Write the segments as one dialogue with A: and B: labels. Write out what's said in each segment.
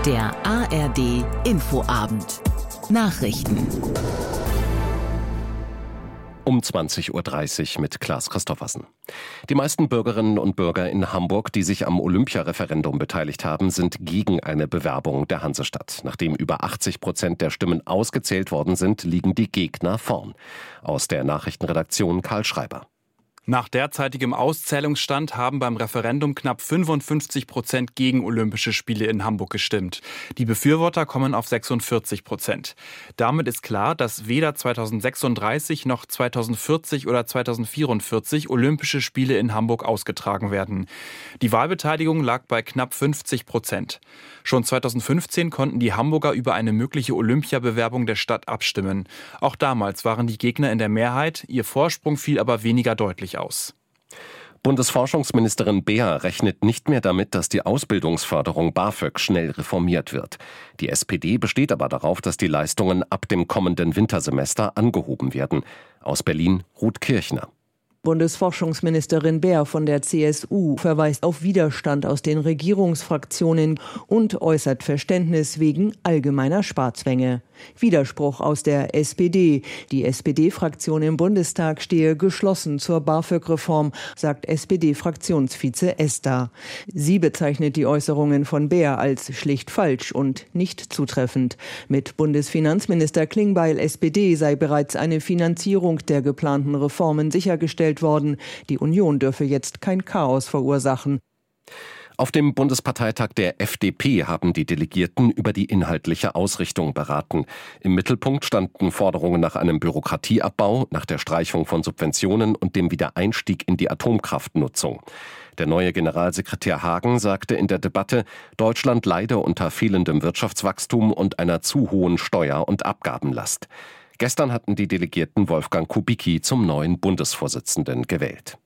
A: Der ARD Infoabend. Nachrichten.
B: Um 20.30 Uhr mit Klaas Christoffersen. Die meisten Bürgerinnen und Bürger in Hamburg, die sich am Olympiareferendum beteiligt haben, sind gegen eine Bewerbung der Hansestadt. Nachdem über 80% der Stimmen ausgezählt worden sind, liegen die Gegner vorn. Aus der Nachrichtenredaktion Karl Schreiber.
C: Nach derzeitigem Auszählungsstand haben beim Referendum knapp 55% gegen Olympische Spiele in Hamburg gestimmt. Die Befürworter kommen auf 46%. Damit ist klar, dass weder 2036 noch 2040 oder 2044 Olympische Spiele in Hamburg ausgetragen werden. Die Wahlbeteiligung lag bei knapp 50%. Schon 2015 konnten die Hamburger über eine mögliche Olympiabewerbung der Stadt abstimmen. Auch damals waren die Gegner in der Mehrheit, ihr Vorsprung fiel aber weniger deutlich aus.
B: Bundesforschungsministerin Beer rechnet nicht mehr damit, dass die Ausbildungsförderung BAföG schnell reformiert wird. Die SPD besteht aber darauf, dass die Leistungen ab dem kommenden Wintersemester angehoben werden. Aus Berlin Ruth Kirchner.
D: Bundesforschungsministerin Beer von der CSU verweist auf Widerstand aus den Regierungsfraktionen und äußert Verständnis wegen allgemeiner Sparzwänge. Widerspruch aus der SPD. Die SPD-Fraktion im Bundestag stehe geschlossen zur BAföG-Reform, sagt SPD-Fraktionsvize Ester. Sie bezeichnet die Äußerungen von Beer als schlicht falsch und nicht zutreffend. Mit Bundesfinanzminister Klingbeil SPD sei bereits eine Finanzierung der geplanten Reformen sichergestellt worden. Die Union dürfe jetzt kein Chaos verursachen.
B: Auf dem Bundesparteitag der FDP haben die Delegierten über die inhaltliche Ausrichtung beraten. Im Mittelpunkt standen Forderungen nach einem Bürokratieabbau, nach der Streichung von Subventionen und dem Wiedereinstieg in die Atomkraftnutzung. Der neue Generalsekretär Hagen sagte in der Debatte, Deutschland leide unter fehlendem Wirtschaftswachstum und einer zu hohen Steuer- und Abgabenlast. Gestern hatten die Delegierten Wolfgang Kubicki zum neuen Bundesvorsitzenden gewählt.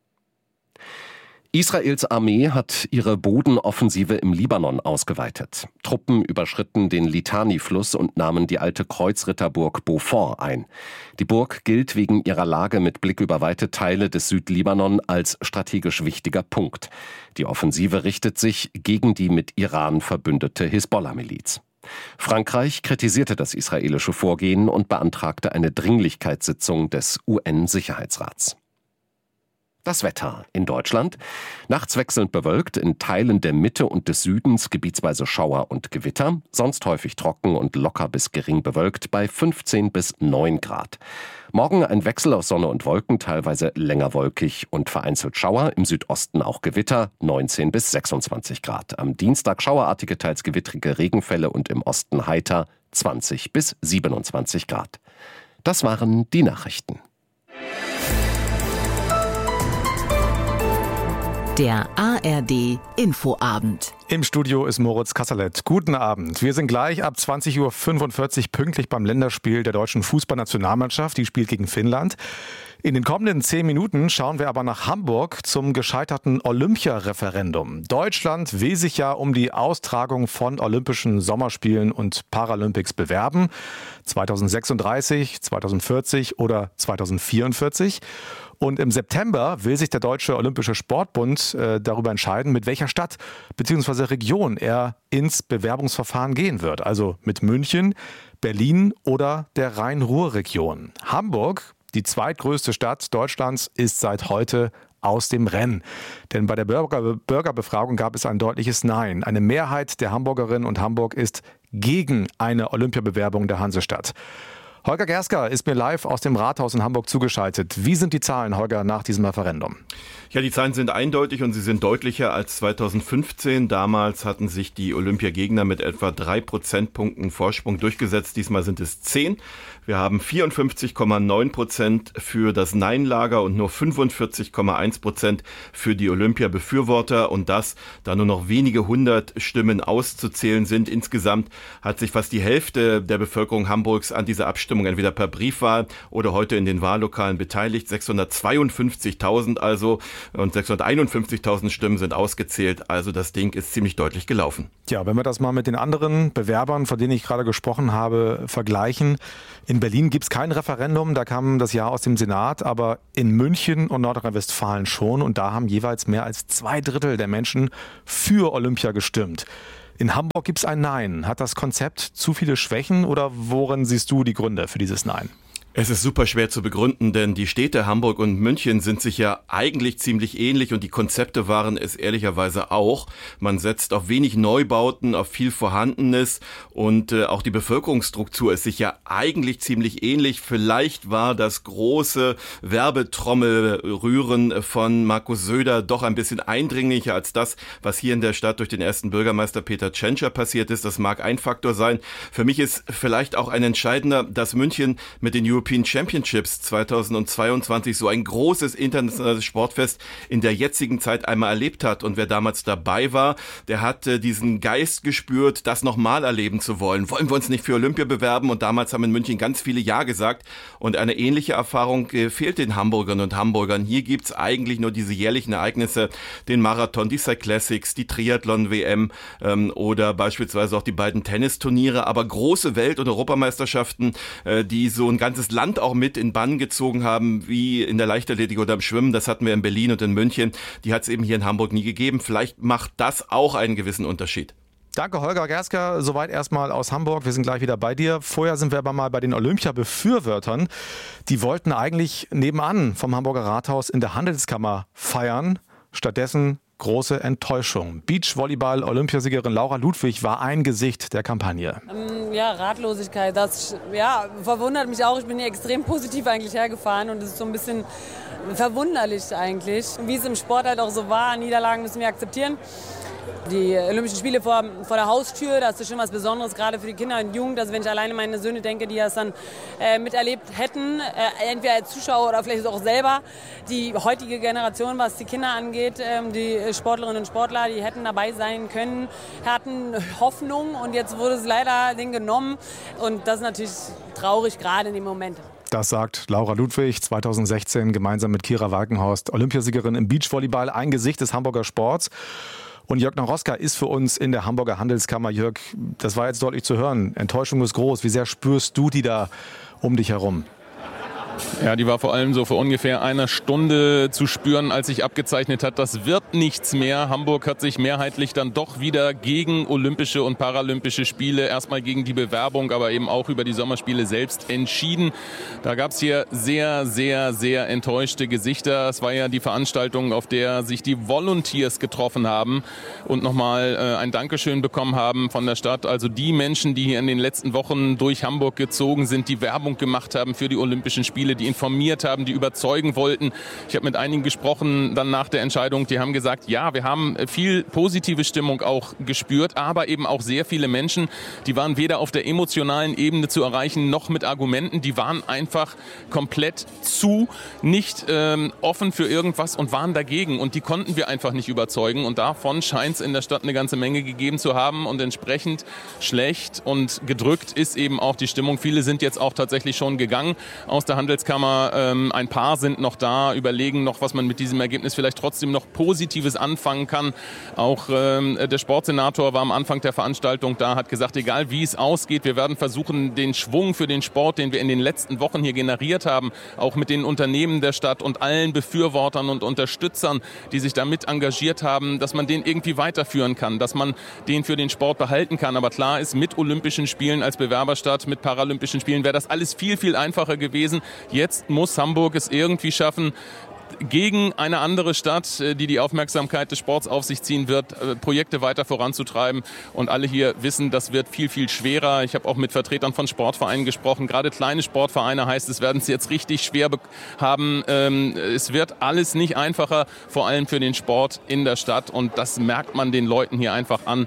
B: Israels Armee hat ihre Bodenoffensive im Libanon ausgeweitet. Truppen überschritten den Litani-Fluss und nahmen die alte Kreuzritterburg Beaufort ein. Die Burg gilt wegen ihrer Lage mit Blick über weite Teile des Südlibanon als strategisch wichtiger Punkt. Die Offensive richtet sich gegen die mit Iran verbündete Hisbollah-Miliz. Frankreich kritisierte das israelische Vorgehen und beantragte eine Dringlichkeitssitzung des UN-Sicherheitsrats. Das Wetter in Deutschland. Nachts wechselnd bewölkt, in Teilen der Mitte und des Südens gebietsweise Schauer und Gewitter. Sonst häufig trocken und locker bis gering bewölkt bei 15 bis 9 Grad. Morgen ein Wechsel aus Sonne und Wolken, teilweise länger wolkig und vereinzelt Schauer. Im Südosten auch Gewitter, 19 bis 26 Grad. Am Dienstag schauerartige, teils gewittrige Regenfälle und im Osten heiter, 20 bis 27 Grad. Das waren die Nachrichten.
A: Der ARD Infoabend.
E: Im Studio ist Moritz Kasserlet. Guten Abend. Wir sind gleich ab 20.45 Uhr pünktlich beim Länderspiel der deutschen Fußballnationalmannschaft. Die spielt gegen Finnland. In den kommenden 10 Minuten schauen wir aber nach Hamburg zum gescheiterten Olympia-Referendum. Deutschland will sich ja um die Austragung von Olympischen Sommerspielen und Paralympics bewerben. 2036, 2040 oder 2044. Und im September will sich der Deutsche Olympische Sportbund darüber entscheiden, mit welcher Stadt bzw. Region er ins Bewerbungsverfahren gehen wird. Also mit München, Berlin oder der Rhein-Ruhr-Region. Hamburg, die zweitgrößte Stadt Deutschlands, ist seit heute aus dem Rennen. Denn bei der Bürgerbefragung gab es ein deutliches Nein. Eine Mehrheit der Hamburgerinnen und Hamburg ist gegen eine Olympiabewerbung der Hansestadt. Holger Gersker ist mir live aus dem Rathaus in Hamburg zugeschaltet. Wie sind die Zahlen, Holger, nach diesem Referendum?
F: Ja, die Zahlen sind eindeutig und sie sind deutlicher als 2015. Damals hatten sich die Olympiagegner mit etwa 3 Prozentpunkten Vorsprung durchgesetzt. Diesmal sind es 10. Wir haben 54,9% für das Nein-Lager und nur 45,1% für die Olympia-Befürworter. Und das, da nur noch wenige 100 Stimmen auszuzählen sind. Insgesamt hat sich fast die Hälfte der Bevölkerung Hamburgs an dieser Abstimmung entweder per Briefwahl oder heute in den Wahllokalen beteiligt. 652.000 also und 651.000 Stimmen sind ausgezählt. Also das Ding ist ziemlich deutlich gelaufen.
E: Ja, wenn wir das mal mit den anderen Bewerbern, von denen ich gerade gesprochen habe, vergleichen. In Berlin gibt es kein Referendum, da kam das Ja aus dem Senat, aber in München und Nordrhein-Westfalen schon. Und da haben jeweils mehr als 2/3 der Menschen für Olympia gestimmt. In Hamburg gibt es ein Nein. Hat das Konzept zu viele Schwächen oder worin siehst du die Gründe für dieses Nein?
F: Es ist super schwer zu begründen, denn die Städte Hamburg und München sind sich ja eigentlich ziemlich ähnlich und die Konzepte waren es ehrlicherweise auch. Man setzt auf wenig Neubauten, auf viel Vorhandenes und auch die Bevölkerungsstruktur ist sich ja eigentlich ziemlich ähnlich. Vielleicht war das große Werbetrommelrühren von Markus Söder doch ein bisschen eindringlicher als das, was hier in der Stadt durch den ersten Bürgermeister Peter Tschentscher passiert ist. Das mag ein Faktor sein. Für mich ist vielleicht auch ein entscheidender, dass München mit den European Championships 2022 so ein großes internationales Sportfest in der jetzigen Zeit einmal erlebt hat. Und wer damals dabei war, der hat diesen Geist gespürt, das nochmal erleben zu wollen. Wollen wir uns nicht für Olympia bewerben? Und damals haben in München ganz viele Ja gesagt. Und eine ähnliche Erfahrung fehlt den Hamburgerinnen und Hamburgern. Hier gibt's eigentlich nur diese jährlichen Ereignisse, den Marathon, die Cyclassics, die Triathlon-WM oder beispielsweise auch die beiden Tennisturniere. Aber große Welt- und Europameisterschaften, die so ein ganzes Land auch mit in Bann gezogen haben, wie in der Leichtathletik oder im Schwimmen. Das hatten wir in Berlin und in München. Die hat es eben hier in Hamburg nie gegeben. Vielleicht macht das auch einen gewissen Unterschied.
E: Danke, Holger Gersker. Soweit erstmal aus Hamburg. Wir sind gleich wieder bei dir. Vorher sind wir aber mal bei den Olympia-Befürwortern. Die wollten eigentlich nebenan vom Hamburger Rathaus in der Handelskammer feiern. Stattdessen große Enttäuschung. Beachvolleyball-Olympiasiegerin Laura Ludwig war ein Gesicht der Kampagne.
G: Ratlosigkeit, das verwundert mich auch. Ich bin hier extrem positiv eigentlich hergefahren und es ist so ein bisschen verwunderlich eigentlich. Wie es im Sport halt auch so war, Niederlagen müssen wir akzeptieren. Die Olympischen Spiele vor der Haustür, das ist schon was Besonderes, gerade für die Kinder und Jugend. Also wenn ich alleine meine Söhne denke, die das dann miterlebt hätten, entweder als Zuschauer oder vielleicht auch selber. Die heutige Generation, was die Kinder angeht, die Sportlerinnen und Sportler, die hätten dabei sein können, hatten Hoffnung und jetzt wurde es leider denen genommen. Und das ist natürlich traurig, gerade in dem Moment.
E: Das sagt Laura Ludwig, 2016 gemeinsam mit Kira Walkenhorst, Olympiasiegerin im Beachvolleyball, ein Gesicht des Hamburger Sports. Und Jörg Naroska ist für uns in der Hamburger Handelskammer. Jörg, das war jetzt deutlich zu hören. Enttäuschung ist groß. Wie sehr spürst du die da um dich herum?
H: Ja, die war vor allem so vor ungefähr einer Stunde zu spüren, als sich abgezeichnet hat, das wird nichts mehr. Hamburg hat sich mehrheitlich dann doch wieder gegen Olympische und Paralympische Spiele, erstmal gegen die Bewerbung, aber eben auch über die Sommerspiele selbst entschieden. Da gab es hier sehr, sehr, sehr enttäuschte Gesichter. Es war ja die Veranstaltung, auf der sich die Volunteers getroffen haben und nochmal ein Dankeschön bekommen haben von der Stadt. Also die Menschen, die hier in den letzten Wochen durch Hamburg gezogen sind, die Werbung gemacht haben für die Olympischen Spiele, die informiert haben, die überzeugen wollten. Ich habe mit einigen gesprochen dann nach der Entscheidung, die haben gesagt, ja, wir haben viel positive Stimmung auch gespürt, aber eben auch sehr viele Menschen, die waren weder auf der emotionalen Ebene zu erreichen, noch mit Argumenten, die waren einfach komplett nicht offen für irgendwas und waren dagegen und die konnten wir einfach nicht überzeugen und davon scheint es in der Stadt eine ganze Menge gegeben zu haben und entsprechend schlecht und gedrückt ist eben auch die Stimmung. Viele sind jetzt auch tatsächlich schon gegangen aus der Handelskammer. Ein paar sind noch da, überlegen noch, was man mit diesem Ergebnis vielleicht trotzdem noch Positives anfangen kann. Auch der Sportsenator war am Anfang der Veranstaltung da, hat gesagt, egal wie es ausgeht, wir werden versuchen, den Schwung für den Sport, den wir in den letzten Wochen hier generiert haben, auch mit den Unternehmen der Stadt und allen Befürwortern und Unterstützern, die sich damit engagiert haben, dass man den irgendwie weiterführen kann, dass man den für den Sport behalten kann. Aber klar ist, mit Olympischen Spielen als Bewerberstadt, mit Paralympischen Spielen wäre das alles viel, viel einfacher gewesen. Jetzt muss Hamburg es irgendwie schaffen, gegen eine andere Stadt, die die Aufmerksamkeit des Sports auf sich ziehen wird, Projekte weiter voranzutreiben. Und alle hier wissen, das wird viel, viel schwerer. Ich habe auch mit Vertretern von Sportvereinen gesprochen. Gerade kleine Sportvereine heißt, es werden es jetzt richtig schwer haben. Es wird alles nicht einfacher, vor allem für den Sport in der Stadt. Und das merkt man den Leuten hier einfach an,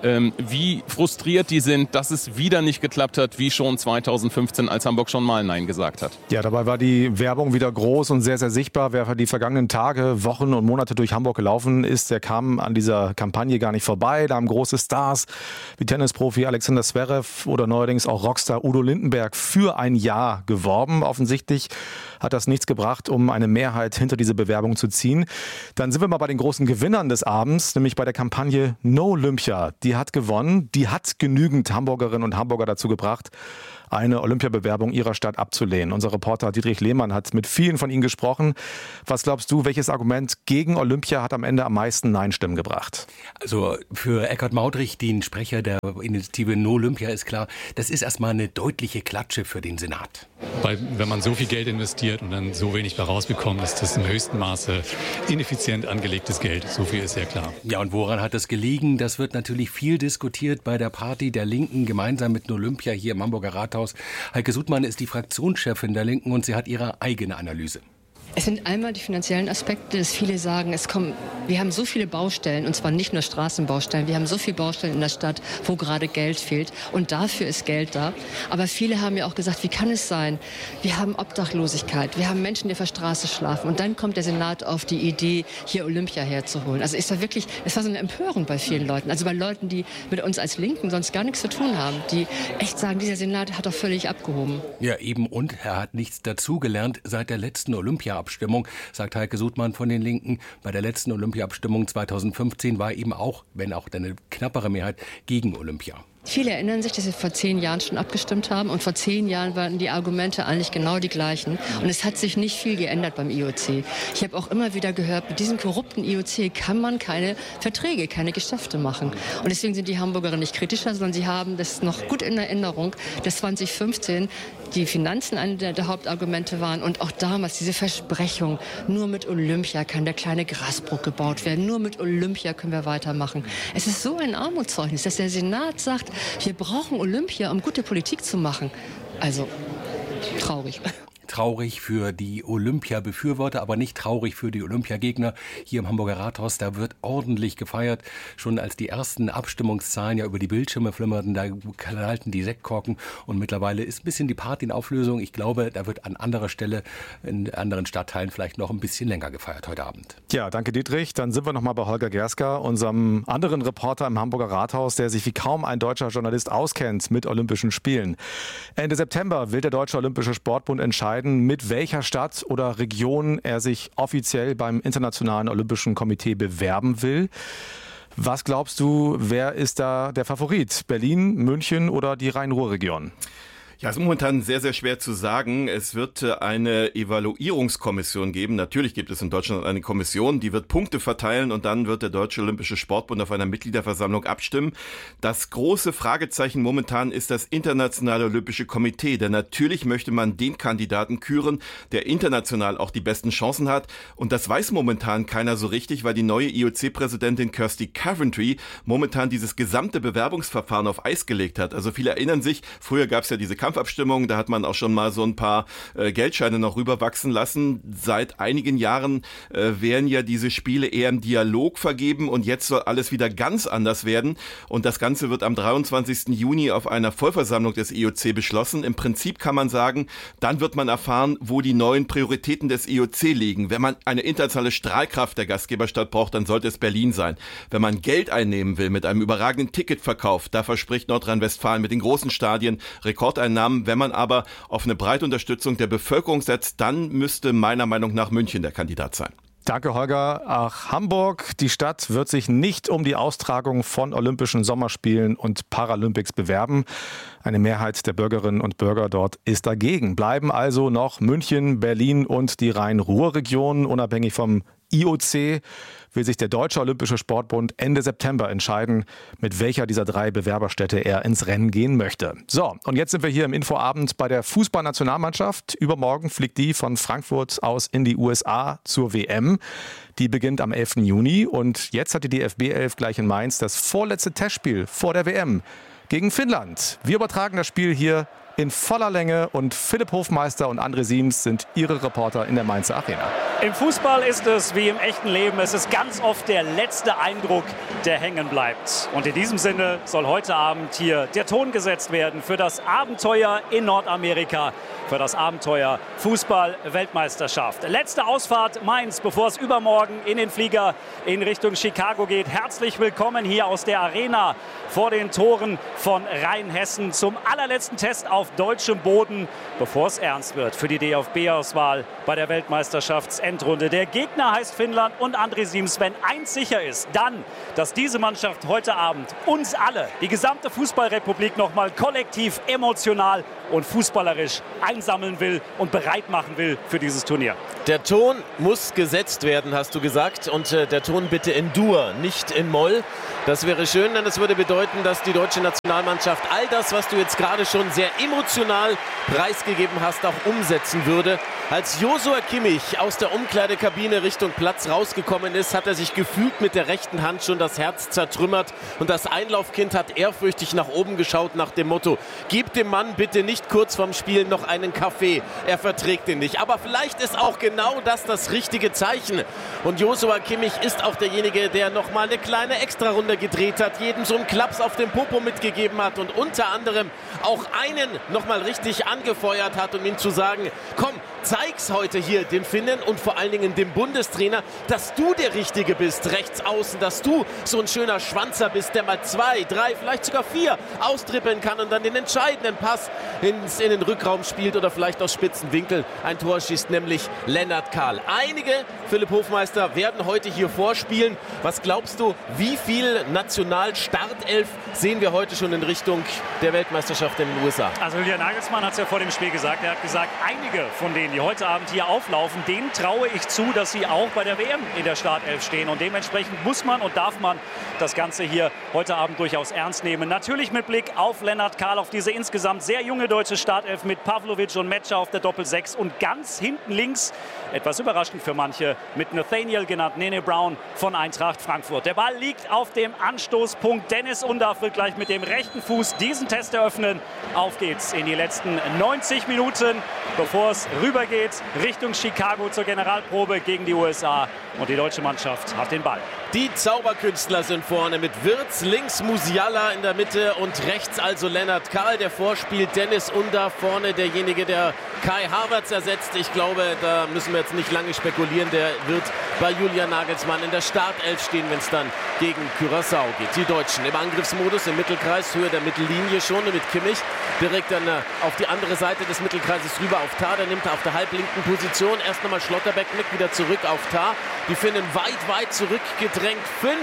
H: wie frustriert die sind, dass es wieder nicht geklappt hat, wie schon 2015, als Hamburg schon mal Nein gesagt hat.
E: Ja, dabei war die Werbung wieder groß und sehr, sehr sichtbar. Wer die vergangenen Tage, Wochen und Monate durch Hamburg gelaufen ist, der kam an dieser Kampagne gar nicht vorbei. Da haben große Stars wie Tennisprofi Alexander Zverev oder neuerdings auch Rockstar Udo Lindenberg für ein Ja geworben. Offensichtlich hat das nichts gebracht, um eine Mehrheit hinter diese Bewerbung zu ziehen. Dann sind wir mal bei den großen Gewinnern des Abends, nämlich bei der Kampagne No Olympia. Die hat gewonnen, die hat genügend Hamburgerinnen und Hamburger dazu gebracht, eine Olympiabewerbung ihrer Stadt abzulehnen. Unser Reporter Dietrich Lehmann hat mit vielen von ihnen gesprochen. Was glaubst du, welches Argument gegen Olympia hat am Ende am meisten Nein-Stimmen gebracht?
I: Also für Eckhard Maudrich, den Sprecher der Initiative No Olympia, ist klar, das ist erstmal eine deutliche Klatsche für den Senat.
J: Weil wenn man so viel Geld investiert und dann so wenig bei rausbekommt, ist das im höchsten Maße ineffizient angelegtes Geld. So viel ist ja klar.
I: Ja, und woran hat das gelegen? Das wird natürlich viel diskutiert bei der Party der Linken gemeinsam mit Olympia hier im Hamburger Rathaus. Heike Sudmann ist die Fraktionschefin der Linken und sie hat ihre eigene Analyse.
K: Es sind einmal die finanziellen Aspekte, dass viele sagen, wir haben so viele Baustellen, und zwar nicht nur Straßenbaustellen, wir haben so viele Baustellen in der Stadt, wo gerade Geld fehlt, und dafür ist Geld da. Aber viele haben ja auch gesagt, wie kann es sein, wir haben Obdachlosigkeit, wir haben Menschen, die auf der Straße schlafen, und dann kommt der Senat auf die Idee, hier Olympia herzuholen. Also es war so eine Empörung bei vielen Leuten, also bei Leuten, die mit uns als Linken sonst gar nichts zu tun haben, die echt sagen, dieser Senat hat doch völlig abgehoben.
I: Ja, eben, und er hat nichts dazugelernt seit der letzten Olympiaabstimmung, sagt Heike Sudmann von den Linken. Bei der letzten Olympiaabstimmung 2015 war eben auch, wenn auch eine knappere Mehrheit, gegen Olympia.
K: Viele erinnern sich, dass wir vor 10 Jahren schon abgestimmt haben, und vor 10 Jahren waren die Argumente eigentlich genau die gleichen, und es hat sich nicht viel geändert beim IOC. Ich habe auch immer wieder gehört, mit diesem korrupten IOC kann man keine Verträge, keine Geschäfte machen, und deswegen sind die Hamburgerinnen nicht kritischer, sondern sie haben das noch gut in Erinnerung, dass 2015 die Finanzen eine der Hauptargumente waren, und auch damals diese Versprechung, nur mit Olympia kann der kleine Grasbruch gebaut werden, nur mit Olympia können wir weitermachen. Es ist so ein Armutszeugnis, dass der Senat sagt, wir brauchen Olympia, um gute Politik zu machen. Also, traurig.
I: Traurig für die Olympia-Befürworter, aber nicht traurig für die Olympiagegner. Hier im Hamburger Rathaus, da wird ordentlich gefeiert. Schon als die ersten Abstimmungszahlen ja über die Bildschirme flimmerten, da knallten die Sektkorken, und mittlerweile ist ein bisschen die Party in Auflösung. Ich glaube, da wird an anderer Stelle, in anderen Stadtteilen vielleicht noch ein bisschen länger gefeiert heute Abend.
E: Ja, danke Dietrich. Dann sind wir noch mal bei Holger Gersker, unserem anderen Reporter im Hamburger Rathaus, der sich wie kaum ein deutscher Journalist auskennt mit Olympischen Spielen. Ende September will der Deutsche Olympische Sportbund entscheiden, mit welcher Stadt oder Region er sich offiziell beim Internationalen Olympischen Komitee bewerben will. Was glaubst du, wer ist da der Favorit? Berlin, München oder die Rhein-Ruhr-Region?
F: Ja, es ist momentan sehr, sehr schwer zu sagen. Es wird eine Evaluierungskommission geben. Natürlich gibt es in Deutschland eine Kommission, die wird Punkte verteilen, und dann wird der Deutsche Olympische Sportbund auf einer Mitgliederversammlung abstimmen. Das große Fragezeichen momentan ist das Internationale Olympische Komitee, denn natürlich möchte man den Kandidaten küren, der international auch die besten Chancen hat, und das weiß momentan keiner so richtig, weil die neue IOC-Präsidentin Kirsty Coventry momentan dieses gesamte Bewerbungsverfahren auf Eis gelegt hat. Also viele erinnern sich, früher gab es ja diese Kampfabstimmung, da hat man auch schon mal so ein paar Geldscheine noch rüberwachsen lassen. Seit einigen Jahren werden ja diese Spiele eher im Dialog vergeben, und jetzt soll alles wieder ganz anders werden, und das Ganze wird am 23. Juni auf einer Vollversammlung des IOC beschlossen. Im Prinzip kann man sagen, dann wird man erfahren, wo die neuen Prioritäten des IOC liegen. Wenn man eine internationale Strahlkraft der Gastgeberstadt braucht, dann sollte es Berlin sein. Wenn man Geld einnehmen will mit einem überragenden Ticketverkauf, da verspricht Nordrhein-Westfalen mit den großen Stadien Rekordeinnahmen. Wenn man aber auf eine breite Unterstützung der Bevölkerung setzt, dann müsste meiner Meinung nach München der Kandidat sein.
E: Danke, Holger. Ach, Hamburg, die Stadt wird sich nicht um die Austragung von Olympischen Sommerspielen und Paralympics bewerben. Eine Mehrheit der Bürgerinnen und Bürger dort ist dagegen. Bleiben also noch München, Berlin und die Rhein-Ruhr-Region. Unabhängig vom IOC will sich der Deutsche Olympische Sportbund Ende September entscheiden, mit welcher dieser 3 Bewerberstädte er ins Rennen gehen möchte. So, und jetzt sind wir hier im Infoabend bei der Fußballnationalmannschaft. Übermorgen fliegt die von Frankfurt aus in die USA zur WM. Die beginnt am 11. Juni, und jetzt hat die DFB 11 gleich in Mainz das vorletzte Testspiel vor der WM gegen Finnland. Wir übertragen das Spiel hier in voller Länge, und Philipp Hofmeister und André Siems sind ihre Reporter in der Mainzer Arena.
L: Im Fußball ist es wie im echten Leben. Es ist ganz oft der letzte Eindruck, der hängen bleibt. Und in diesem Sinne soll heute Abend hier der Ton gesetzt werden für das Abenteuer in Nordamerika, für das Abenteuer Fußball-Weltmeisterschaft. Letzte Ausfahrt Mainz, bevor es übermorgen in den Flieger in Richtung Chicago geht. Herzlich willkommen hier aus der Arena vor den Toren von Rheinhessen zum allerletzten Test auf deutschem Boden, bevor es ernst wird für die DFB-Auswahl bei der Weltmeisterschaftsendrunde. Der Gegner heißt Finnland und André Siems. Wenn eins sicher ist, dann, dass diese Mannschaft heute Abend uns alle, die gesamte Fußballrepublik, nochmal kollektiv, emotional und fußballerisch einsammeln will und bereit machen will für dieses Turnier.
M: Der Ton muss gesetzt werden, hast du gesagt. Und der Ton bitte in Dur, nicht in Moll. Das wäre schön, denn das würde bedeuten, dass die deutsche Nationalmannschaft all das, was du jetzt gerade schon sehr emotional preisgegeben hast, auch umsetzen würde. Als Joshua Kimmich aus der Umkleidekabine Richtung Platz rausgekommen ist, hat er sich gefühlt mit der rechten Hand schon das Herz zertrümmert. Und das Einlaufkind hat ehrfürchtig nach oben geschaut nach dem Motto: Gib dem Mann bitte nicht kurz vorm Spiel noch einen Kaffee. Er verträgt ihn nicht. Aber vielleicht ist auch genau das richtige Zeichen. Und Joshua Kimmich ist auch derjenige, der nochmal eine kleine Extrarunde gedreht hat, jedem so einen Klaps auf den Popo mitgegeben hat und unter anderem auch einen nochmal richtig angefeuert hat, um ihm zu sagen: Komm, zeig's heute hier den Finnen und vor allen Dingen dem Bundestrainer, dass du der Richtige bist, rechts außen, dass du so ein schöner Schwanzer bist, der mal 2, 3, vielleicht sogar 4 austrippeln kann und dann den entscheidenden Pass in den Rückraum spielt oder vielleicht aus spitzen Winkel ein Tor schießt, nämlich Lennart Kahl. Einige, Philipp Hofmeister, werden heute hier vorspielen. Was glaubst du, wie viel Nationalstartelf sehen wir heute schon in Richtung der Weltmeisterschaft in den USA?
L: Also Julian Nagelsmann hat es ja vor dem Spiel gesagt. Er hat gesagt, einige von denen, die heute Abend hier auflaufen, denen traue ich zu, dass sie auch bei der WM in der Startelf stehen. Und dementsprechend muss man und darf man das Ganze hier heute Abend durchaus ernst nehmen. Natürlich mit Blick auf Lennart Kahl, auf diese insgesamt sehr junge deutsche Startelf mit Pavlovic und Metscher auf der Doppel-6 und ganz hinten links, etwas überraschend für manche, mit Nathaniel genannt, Nene Brown von Eintracht Frankfurt. Der Ball liegt auf dem Anstoßpunkt. Dennis Undaff wird gleich mit dem rechten Fuß diesen Test eröffnen. Auf geht's in die letzten 90 Minuten, bevor es rübergeht Richtung Chicago zur Generalprobe gegen die USA. Und die deutsche Mannschaft hat den Ball.
M: Die Zauberkünstler sind vorne mit Wirtz, links Musiala in der Mitte und rechts also Lennart Kahl. Der vorspielt Dennis Undaff, vorne derjenige, der Kai Havertz ersetzt. Ich glaube, da müssen wir jetzt nicht lange spekulieren. Der wird bei Julian Nagelsmann in der Startelf stehen, wenn es dann gegen Curaçao geht. Die Deutschen im Angriffsmodus im Mittelkreis, Höhe der Mittellinie schon mit Kimmich. Direkt dann auf die andere Seite des Mittelkreises rüber auf Tah. Der nimmt auf der halblinken Position erst nochmal Schlotterbeck mit, wieder zurück auf Tah. Die Finnen weit zurückgedrängt.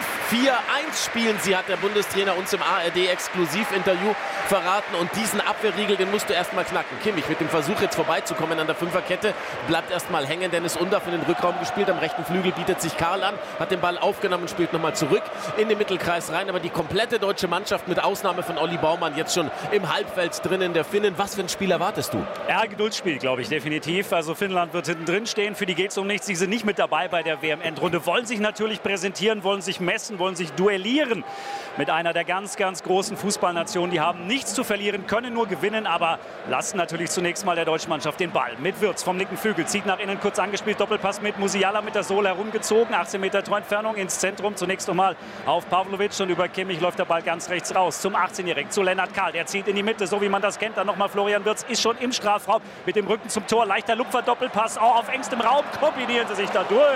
M: 5-4-1 spielen sie, hat der Bundestrainer uns im ARD-Exklusivinterview verraten. Und diesen Abwehrriegel, den musst du erstmal knacken. Kimmich mit dem Versuch jetzt vorbeizukommen an der Fünferkette, bleibt erstmal hängen. Dennis Undaff in den Rückraum gespielt. Am rechten Flügel bietet sich Kahl an, hat den Ball aufgenommen und spielt nochmal zurück in den Mittelkreis rein. Aber die komplette deutsche Mannschaft mit Ausnahme von Olli Baumann jetzt schon im Halbfeld drinnen der Finnen. Was für ein Spiel erwartest du?
L: Ja, Geduldsspiel, glaube ich, definitiv. Also Finnland wird hinten drin stehen. Für die geht es um nichts. Sie sind nicht mit dabei bei der WM-Endrunde. Wollen sich natürlich präsentieren, wollen sich messen, wollen sich duellieren mit einer der ganz großen Fußballnationen. Die haben nichts zu verlieren, können nur gewinnen, aber lassen natürlich zunächst mal der deutschen Mannschaft den Ball. Mit Wirtz vom linken Flügel, zieht nach innen, kurz angespielt, Doppelpass mit Musiala mit der Sohle herumgezogen, 18 Meter Torentfernung ins Zentrum, zunächst nochmal auf Pavlovic und über Kimmich läuft der Ball ganz rechts raus zum 18-Jährigen, zu Lennart Kahl, der zieht in die Mitte, so wie man das kennt, dann nochmal Florian Wirtz, ist schon im Strafraum mit dem Rücken zum Tor, leichter Lupfer, Doppelpass, auch auf engstem Raum, kombinieren sie sich da durch.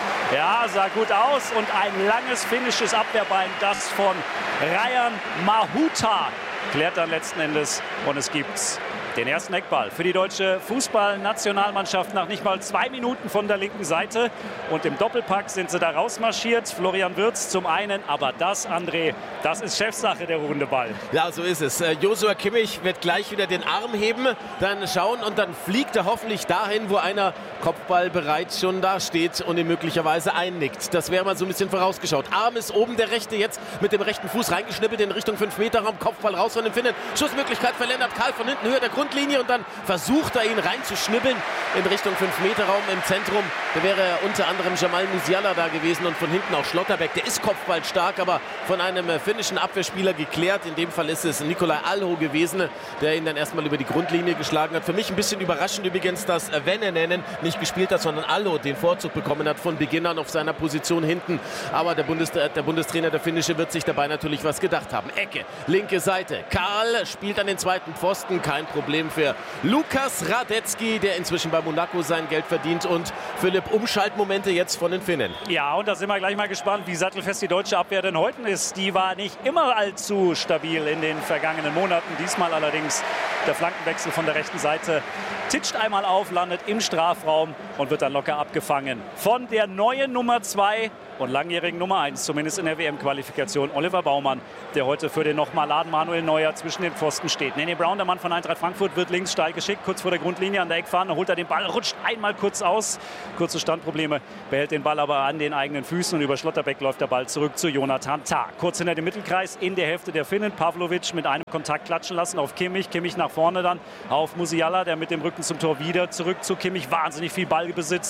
L: Ja, sah gut aus und ein langes finnisches Abwehrbein, das von Rayan Mahuta klärt dann letzten Endes und es gibt den ersten Eckball für die deutsche Fußballnationalmannschaft nach nicht mal 2 Minuten von der linken Seite. Und im Doppelpack sind sie da rausmarschiert. Florian Wirtz zum einen, aber das, André, das ist Chefsache, der ruhende Ball.
M: Ja, so ist es. Joshua Kimmich wird gleich wieder den Arm heben, dann schauen und dann fliegt er hoffentlich dahin, wo einer Kopfball bereits schon da steht und ihn möglicherweise einnickt. Das wäre mal so ein bisschen vorausgeschaut. Arm ist oben, der rechte jetzt mit dem rechten Fuß reingeschnippelt in Richtung 5-Meter-Raum. Kopfball raus von den Finnen. Schussmöglichkeit für Lennart Kahl von hinten, Höhe der Grundlinie und dann versucht er ihn reinzuschnippeln in Richtung 5-Meter-Raum im Zentrum. Da wäre unter anderem Jamal Musiala da gewesen und von hinten auch Schlotterbeck. Der ist kopfballstark, aber von einem finnischen Abwehrspieler geklärt. In dem Fall ist es Nikolai Alho gewesen, der ihn dann erstmal über die Grundlinie geschlagen hat. Für mich ein bisschen überraschend übrigens, dass Venänen nicht gespielt hat, sondern Alho den Vorzug bekommen hat von Beginn an auf seiner Position hinten. Aber der Bundestrainer, der Finnische, wird sich dabei natürlich was gedacht haben. Ecke, linke Seite. Kahl spielt an den zweiten Pfosten, kein Problem. Problem für Lukas Radetzky, der inzwischen bei Monaco sein Geld verdient. Und Philipp, Umschaltmomente jetzt von den Finnen.
L: Ja, und da sind wir gleich mal gespannt, wie sattelfest die deutsche Abwehr denn heute ist. Die war nicht immer allzu stabil in den vergangenen Monaten. Diesmal allerdings der Flankenwechsel von der rechten Seite titscht einmal auf, landet im Strafraum und wird dann locker abgefangen von der neuen Nummer 2 und langjährigen Nummer 1, zumindest in der WM-Qualifikation, Oliver Baumann, der heute für den Nochmaladen Manuel Neuer zwischen den Pfosten steht. Nene Brown, der Mann von Eintracht Frankfurt, wird links steil geschickt, kurz vor der Grundlinie an der Eckfahne, holt er den Ball, rutscht einmal kurz aus, kurze Standprobleme, behält den Ball aber an den eigenen Füßen und über Schlotterbeck läuft der Ball zurück zu Jonathan Tah. Kurz hinter dem Mittelkreis, in der Hälfte der Finnen, Pavlovic mit einem Kontakt klatschen lassen auf Kimmich, Kimmich nach vorne dann auf Musiala, der mit dem Rücken zum Tor wieder zurück zu Kimmich, wahnsinnig viel Ballbesitz,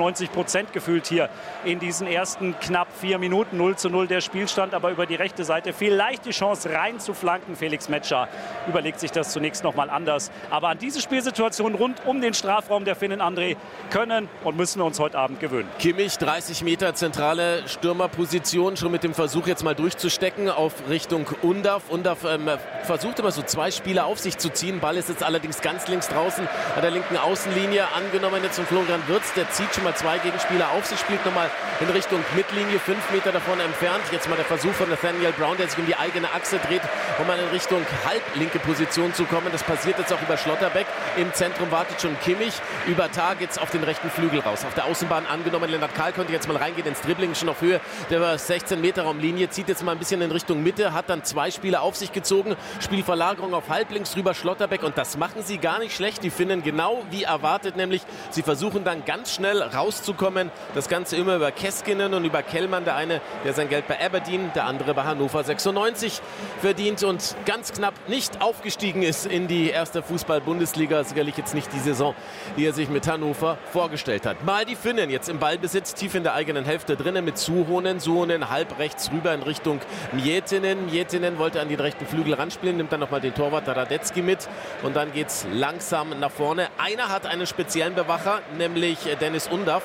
L: 98% gefühlt hier in diesen ersten knapp 4 Minuten, 0:0 der Spielstand, aber über die rechte Seite vielleicht die Chance rein zu flanken. Felix Metscher überlegt sich das zunächst noch mal anders. Aber an diese Spielsituation rund um den Strafraum der Finnen, André, können und müssen wir uns heute Abend gewöhnen.
M: Kimmich, 30 Meter zentrale Stürmerposition, schon mit dem Versuch jetzt mal durchzustecken auf Richtung Undav. Undav versucht immer so 2 Spieler auf sich zu ziehen. Ball ist jetzt allerdings ganz links draußen an der linken Außenlinie. Angenommen jetzt von Florian Wirtz, der zieht schon mal 2 Gegenspieler auf sich, spielt nochmal in Richtung Mittellinie, 5 Meter davon entfernt. Jetzt mal der Versuch von Nathaniel Brown, der sich um die eigene Achse dreht, um mal in Richtung halblinke Position zu kommen. Das passiert jetzt auch über Schlotterbeck. Im Zentrum wartet schon Kimmich. Über Tag jetzt auf den rechten Flügel raus. Auf der Außenbahn angenommen. Lennart Kahl konnte jetzt mal reingehen ins Dribbling, schon auf Höhe der 16-Meter-Raumlinie. Zieht jetzt mal ein bisschen in Richtung Mitte, hat dann 2 Spieler auf sich gezogen. Spielverlagerung auf halblinks rüber Schlotterbeck. Und das machen sie gar nicht schlecht. Die Finnen genau wie erwartet, nämlich sie versuchen dann ganz schnell rauszukommen. Das Ganze immer über Keskinen und über Kellmann. Der eine, der sein Geld bei Aberdeen, der andere bei Hannover 96 verdient und ganz knapp nicht aufgestiegen ist in die erste Fußball-Bundesliga. Sicherlich jetzt nicht die Saison, die er sich mit Hannover vorgestellt hat. Mal die Finnen jetzt im Ballbesitz, tief in der eigenen Hälfte drinnen mit Suhonen. Suhonen halb rechts rüber in Richtung Miettinen. Miettinen wollte an den rechten Flügel ranspielen, nimmt dann nochmal den Torwart Radetzky mit und dann geht es langsam nach vorne. Einer hat einen speziellen Bewacher, nämlich Dennis Undav.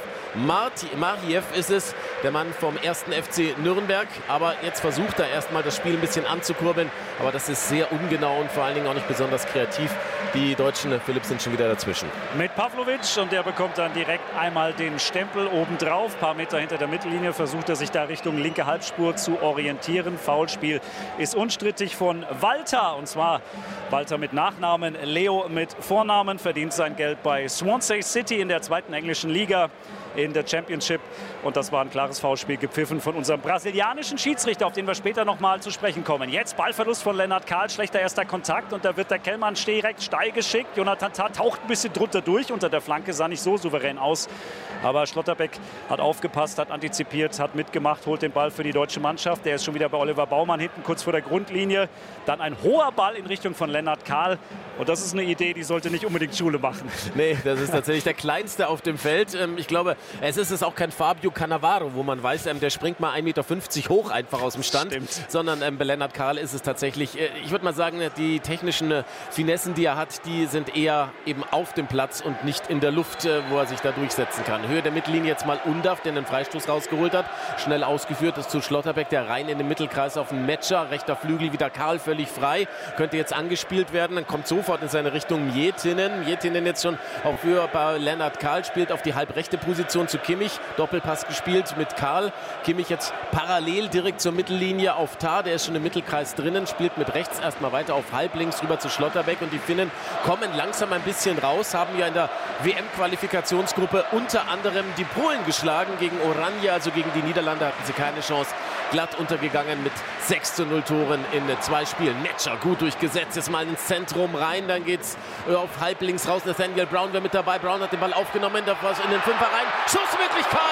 M: Mariev ist es, der Mann vom 1. FC Nürnberg. Aber jetzt versucht er erstmal das Spiel ein bisschen anzukurbeln. Aber das ist sehr ungenau und vor allen Dingen auch nicht besonders kreativ. Die Deutschen, Philipp, sind schon wieder dazwischen.
L: Mit Pavlovic und der bekommt dann direkt einmal den Stempel obendrauf. Ein paar Meter hinter der Mittellinie versucht er sich da Richtung linke Halbspur zu orientieren. Foulspiel ist unstrittig von Walter. Und zwar Walter mit Nachnamen, Leo mit Vornamen. Verdient sein Geld bei Swansea City in der 2. englischen Liga. In der Championship. Und das war ein klares Foulspiel, gepfiffen von unserem brasilianischen Schiedsrichter, auf den wir später noch mal zu sprechen kommen. Jetzt Ballverlust von Lennart Kahl, schlechter erster Kontakt und da wird der Kellmann direkt steil geschickt. Jonathan Tah taucht ein bisschen drunter durch. Unter der Flanke sah nicht so souverän aus. Aber Schlotterbeck hat aufgepasst, hat antizipiert, hat mitgemacht, holt den Ball für die deutsche Mannschaft. Der ist schon wieder bei Oliver Baumann hinten, kurz vor der Grundlinie. Dann ein hoher Ball in Richtung von Lennart Kahl. Und das ist eine Idee, die sollte nicht unbedingt Schule machen.
M: Nee, das ist tatsächlich der Kleinste auf dem Feld. Ich glaube, es ist auch kein Fabio Cannavaro, wo man weiß, der springt mal 1,50 Meter hoch einfach aus dem Stand. Stimmt. Sondern bei Lennart Kahl ist es tatsächlich, ich würde mal sagen, die technischen Finessen, die er hat, die sind eher eben auf dem Platz und nicht in der Luft, wo er sich da durchsetzen kann. Höhe der Mittellinie jetzt mal Undav, der den Freistoß rausgeholt hat. Schnell ausgeführt ist zu Schlotterbeck, der rein in den Mittelkreis auf den Metscher. Rechter Flügel wieder Kahl, völlig frei. Könnte jetzt angespielt werden, dann kommt sofort in seine Richtung Miettinen. Miettinen jetzt schon auf Höhe bei Lennart Kahl, spielt auf die halbrechte Position zu Kimmich. Doppelpass gespielt mit Kahl. Kimmich jetzt parallel direkt zur Mittellinie auf Tah. Der ist schon im Mittelkreis drinnen. Spielt mit rechts erstmal weiter auf halblinks rüber zu Schlotterbeck. Und die Finnen kommen langsam ein bisschen raus. Haben ja in der WM-Qualifikationsgruppe unter anderem die Polen geschlagen. Gegen Oranje, also gegen die Niederlande, hatten sie keine Chance. Glatt untergegangen mit 6:0 Toren in 2 Spielen. Metscher gut durchgesetzt. Jetzt mal ins Zentrum rein. Dann geht's auf halblinks raus. Nathaniel Brown wäre mit dabei. Brown hat den Ball aufgenommen. Da war es in den Fünfer rein. Schussmöglichkeit!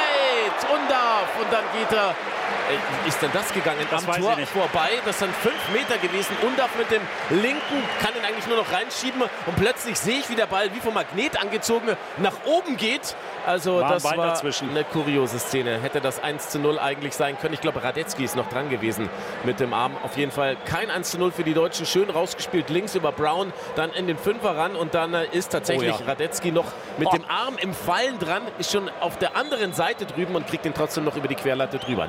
M: Undav! Und dann geht er. Ist denn das gegangen?
L: Das
M: am Tor vorbei. Das sind 5 Meter gewesen. Undav mit dem linken kann ihn eigentlich nur noch reinschieben. Und plötzlich sehe ich, wie der Ball wie vom Magnet angezogen nach oben geht. Also das war eine kuriose Szene. Hätte das 1:0 eigentlich sein können. Ich glaube, Radetzky ist noch dran gewesen mit dem Arm. Auf jeden Fall kein 1:0 für die Deutschen. Schön rausgespielt. Links über Brown, dann in den Fünfer ran. Und dann ist tatsächlich Radetzky noch mit dem Arm im Fallen dran. Ist schon auf der anderen Seite drüben und kriegt ihn trotzdem noch über die Querlatte drüber. 0:0.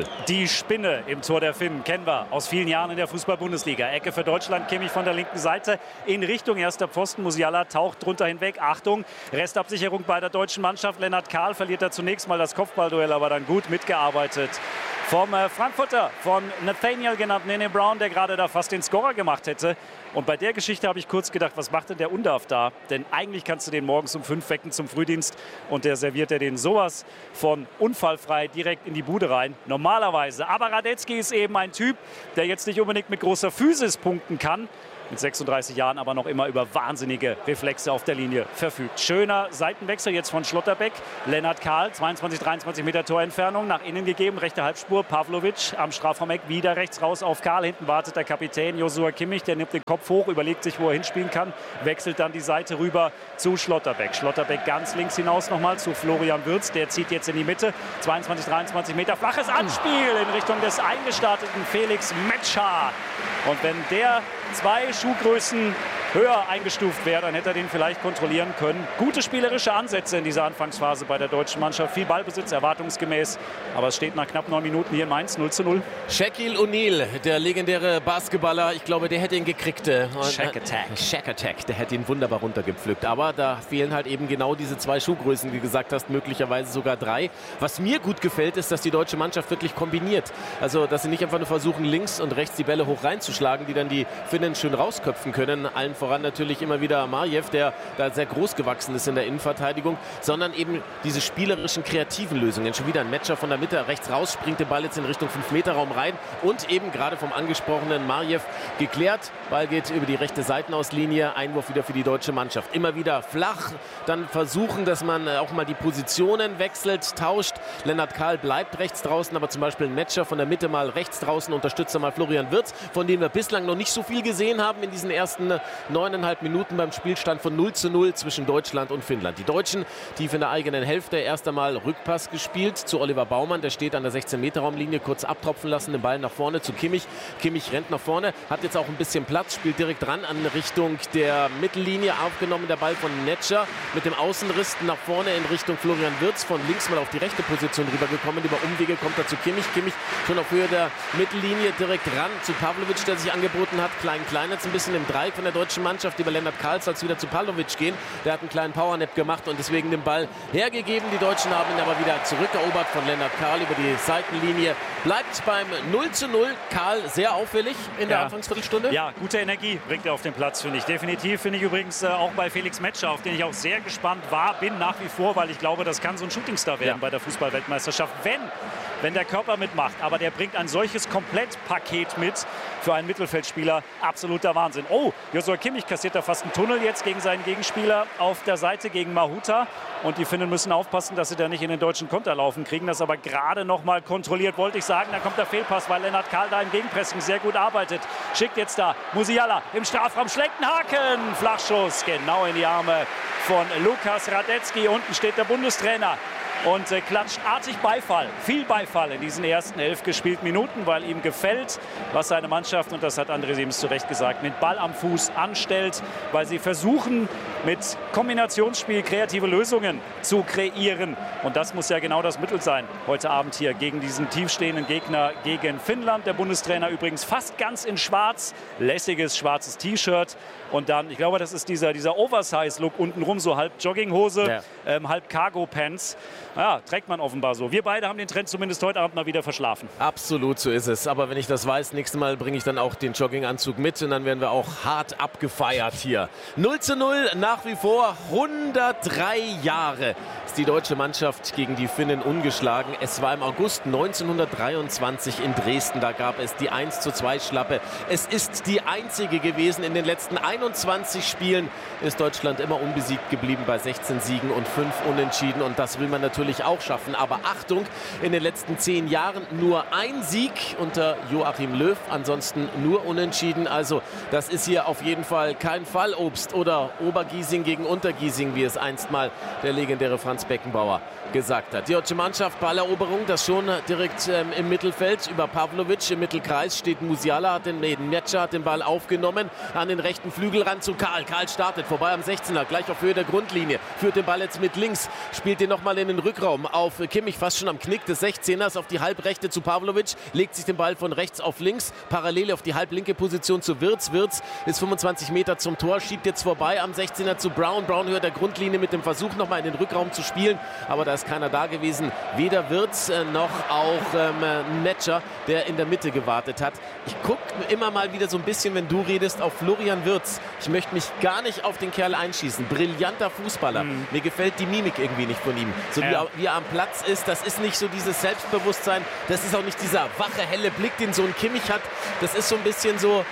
M: 0:0.
L: Die Spinne im Tor der Finnen kennen wir aus vielen Jahren in der Fußball-Bundesliga. Ecke für Deutschland, Kimmich von der linken Seite in Richtung erster Pfosten. Musiala taucht drunter hinweg. Achtung, Restabsicherung bei der deutschen Mannschaft. Lennart Kahl verliert da zunächst mal das Kopfballduell, aber dann gut mitgearbeitet vom Frankfurter, von Nathaniel genannt, Nene Brown, der gerade da fast den Scorer gemacht hätte. Und bei der Geschichte habe ich kurz gedacht, was macht denn der Undarf da? Denn eigentlich kannst du den morgens um 5 wecken zum Frühdienst und der serviert ja den sowas von unfallfrei direkt in die Bude rein. Normalerweise. Aber Radetzky ist eben ein Typ, der jetzt nicht unbedingt mit großer Physis punkten kann. Mit 36 Jahren aber noch immer über wahnsinnige Reflexe auf der Linie verfügt. Schöner Seitenwechsel jetzt von Schlotterbeck. Lennart Kahl, 22, 23 Meter Torentfernung, nach innen gegeben, rechte Halbspur. Pavlovic am Strafraumeck, wieder rechts raus auf Kahl. Hinten wartet der Kapitän Joshua Kimmich, der nimmt den Kopf hoch, überlegt sich, wo er hinspielen kann. Wechselt dann die Seite rüber zu Schlotterbeck. Schlotterbeck ganz links hinaus nochmal zu Florian Wirtz. Der zieht jetzt in die Mitte. 22, 23 Meter, flaches Anspiel in Richtung des eingestarteten Felix Metscher. Und wenn der 2 Schuhgrößen höher eingestuft wäre, dann hätte er den vielleicht kontrollieren können. Gute spielerische Ansätze in dieser Anfangsphase bei der deutschen Mannschaft. Viel Ballbesitz, erwartungsgemäß. Aber es steht nach knapp 9 Minuten hier in Mainz 0:0.
M: Shaquille O'Neal, der legendäre Basketballer, ich glaube, der hätte ihn gekriegt.
L: Shaq Attack.
M: Shaq Attack, der hätte ihn wunderbar runtergepflückt. Aber da fehlen halt eben genau diese 2 Schuhgrößen, wie du gesagt hast, möglicherweise sogar 3. Was mir gut gefällt, ist, dass die deutsche Mannschaft wirklich kombiniert. Also, dass sie nicht einfach nur versuchen, links und rechts die Bälle hoch reinzuschlagen, die dann die Finnen schön rausköpfen können. Allen voran natürlich immer wieder Marjew, der da sehr groß gewachsen ist in der Innenverteidigung, sondern eben diese spielerischen, kreativen Lösungen. Schon wieder ein Matcher von der Mitte rechts raus, springt den Ball jetzt in Richtung 5-Meter-Raum rein und eben gerade vom angesprochenen Marjew geklärt. Ball geht über die rechte Seitenauslinie, Einwurf wieder für die deutsche Mannschaft. Immer wieder flach, dann versuchen, dass man auch mal die Positionen wechselt, tauscht. Lennart Kahl bleibt rechts draußen, aber zum Beispiel ein Matcher von der Mitte mal rechts draußen, unterstützt mal Florian Wirtz, von dem wir bislang noch nicht so viel gesehen haben in diesen ersten 9,5 Minuten beim Spielstand von 0:0 zwischen Deutschland und Finnland. Die Deutschen tief in der eigenen Hälfte, erst einmal Rückpass gespielt zu Oliver Baumann, der steht an der 16-Meter-Raumlinie, kurz abtropfen lassen, den Ball nach vorne zu Kimmich. Kimmich rennt nach vorne, hat jetzt auch ein bisschen Platz, spielt direkt ran an Richtung der Mittellinie, aufgenommen der Ball von Netscher mit dem Außenriss nach vorne in Richtung Florian Wirtz, von links mal auf die rechte Position rübergekommen, über Umwege kommt er zu Kimmich, Kimmich schon auf Höhe der Mittellinie direkt ran zu Pavlovic, der sich angeboten hat, klein jetzt ein bisschen im Dreieck von der deutschen Mannschaft, über Lennart Kahl soll es wieder zu Pavlovic gehen, der hat einen kleinen Powernap gemacht und deswegen den Ball hergegeben, die Deutschen haben ihn aber wieder zurückerobert von Lennart Kahl über die Seitenlinie, bleibt beim 0:0, Kahl sehr auffällig in der Anfangsviertelstunde.
L: Ja, gute Energie bringt er auf den Platz, finde ich. Definitiv finde ich übrigens auch bei Felix Metscher, auf den ich auch sehr gespannt bin nach wie vor, weil ich glaube, das kann so ein Shootingstar werden bei der Fußball-Weltmeisterschaft, wenn der Körper mitmacht. Aber der bringt ein solches Komplettpaket mit für einen Mittelfeldspieler. Absoluter Wahnsinn. Oh, Joshua Kimmich kassiert da fast einen Tunnel jetzt gegen seinen Gegenspieler auf der Seite, gegen Mahuta. Und die Finnen müssen aufpassen, dass sie da nicht in den deutschen Konter laufen. Kriegen das aber gerade noch mal kontrolliert, wollte ich sagen. Da kommt der Fehlpass, weil Lennart Kahl da im Gegenpressing sehr gut arbeitet. Schickt jetzt da Musiala im Strafraum, schlägt einen Haken. Flachschuss genau in die Arme von Lukas Radetzky. Unten steht der Bundestrainer und klatscht artig Beifall, viel Beifall in diesen ersten 11 gespielten Minuten, weil ihm gefällt, was seine Mannschaft, und das hat André Siems zu Recht gesagt, mit Ball am Fuß anstellt, weil sie versuchen, mit Kombinationsspiel kreative Lösungen zu kreieren. Und das muss ja genau das Mittel sein, heute Abend hier gegen diesen tiefstehenden Gegner, gegen Finnland. Der Bundestrainer übrigens fast ganz in schwarz, lässiges schwarzes T-Shirt. Und dann, ich glaube, das ist dieser Oversize-Look untenrum, so halb Jogginghose, halb Cargo-Pants. Ja, trägt man offenbar so. Wir beide haben den Trend zumindest heute Abend mal wieder verschlafen.
M: Absolut, so ist es. Aber wenn ich das weiß, nächstes Mal bringe ich dann auch den Jogginganzug mit und dann werden wir auch hart abgefeiert hier. 0:0 nach wie vor. 103 Jahre ist die deutsche Mannschaft gegen die Finnen ungeschlagen. Es war im August 1923 in Dresden. Da gab es die 1:2 Es ist die einzige gewesen. In den letzten 21 Spielen ist Deutschland immer unbesiegt geblieben bei 16 Siegen und 5 Unentschieden. Und das will man natürlich auch schaffen. Aber Achtung, in den letzten 10 Jahren nur ein Sieg unter Joachim Löw. Ansonsten nur Unentschieden. Also das ist hier auf jeden Fall kein Fallobst oder Obergiesing gegen Untergiesing, wie es einst mal der legendäre Franz Beckenbauer gesagt hat. Die deutsche Mannschaft, Balleroberung, das schon direkt im Mittelfeld. Über Pavlovic im Mittelkreis steht Musiala, Netscher hat den Ball aufgenommen, an den rechten Flügel ran zu Kahl. Kahl startet vorbei am 16er, gleich auf Höhe der Grundlinie, führt den Ball jetzt mit links, spielt den nochmal in den Rücken Rückraum auf Kimmich, fast schon am Knick des 16ers, auf die Halbrechte zu Pavlovic, legt sich den Ball von rechts auf links, parallel auf die halblinke Position zu Wirtz. Wirtz ist 25 Meter zum Tor, schiebt jetzt vorbei am 16er zu Brown. Brown hört der Grundlinie mit dem Versuch, nochmal in den Rückraum zu spielen, aber da ist keiner da gewesen. Weder Wirtz noch auch Metscher, der in der Mitte gewartet hat. Ich gucke immer mal wieder so ein bisschen, wenn du redest, auf Florian Wirtz. Ich möchte mich gar nicht auf den Kerl einschießen. Brillanter Fußballer. Mir gefällt die Mimik irgendwie nicht von ihm. So wie er am Platz ist, das ist nicht so dieses Selbstbewusstsein. Das ist auch nicht dieser wache, helle Blick, den so ein Kimmich hat. Das ist so ein bisschen so,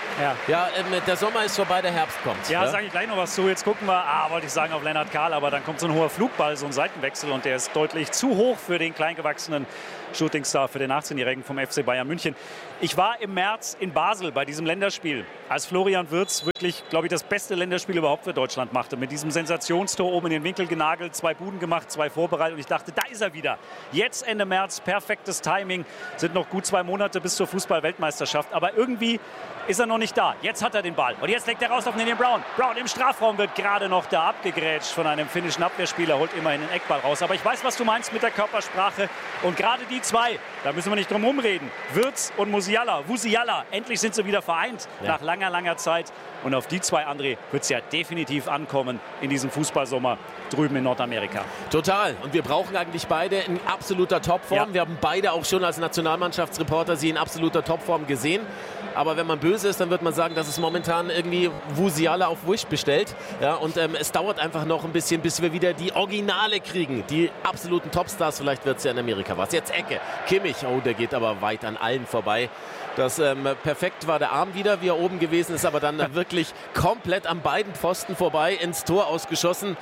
M: der Sommer ist vorbei, der Herbst kommt.
L: Ja, sage ich gleich noch was zu. Jetzt gucken wir, wollte ich sagen, auf Lennart Kahl, aber dann kommt so ein hoher Flugball, so ein Seitenwechsel und der ist deutlich zu hoch für den kleingewachsenen Shootingstar, für den 18-Jährigen vom FC Bayern München. Ich war im März in Basel bei diesem Länderspiel, als Florian Wirtz wirklich, glaube ich, das beste Länderspiel überhaupt für Deutschland machte. Mit diesem Sensationstor oben in den Winkel genagelt, 2 Buden gemacht, 2 vorbereitet und ich dachte, da ist er wieder. Jetzt Ende März, perfektes Timing, sind noch gut 2 Monate bis zur Fußball-Weltmeisterschaft, aber irgendwie ist er noch nicht da. Jetzt hat er den Ball und jetzt legt er raus auf den Brown. Brown im Strafraum wird gerade noch da abgegrätscht von einem finnischen Abwehrspieler, holt immerhin den Eckball raus. Aber ich weiß, was du meinst mit der Körpersprache und gerade die 2, da müssen wir nicht drum rumreden. Wirtz und Musiala, endlich sind sie wieder vereint nach langer, langer Zeit. Und auf die 2, André, wird es ja definitiv ankommen in diesem Fußballsommer drüben in Nordamerika.
M: Total. Und wir brauchen eigentlich beide in absoluter Topform. Ja. Wir haben beide auch schon als Nationalmannschaftsreporter sie in absoluter Topform gesehen. Aber wenn man böse ist, dann wird man sagen, dass es momentan irgendwie Musiala auf Wish bestellt. Ja, und es dauert einfach noch ein bisschen, bis wir wieder die Originale kriegen. Die absoluten Topstars. Vielleicht wird es ja in Amerika was. Jetzt Ecke. Kimmich. Oh, der geht aber weit an allen vorbei. Das perfekt war der Arm wieder, wie er oben gewesen ist, aber dann wirklich komplett an beiden Pfosten vorbei ins Tor ausgeschossen.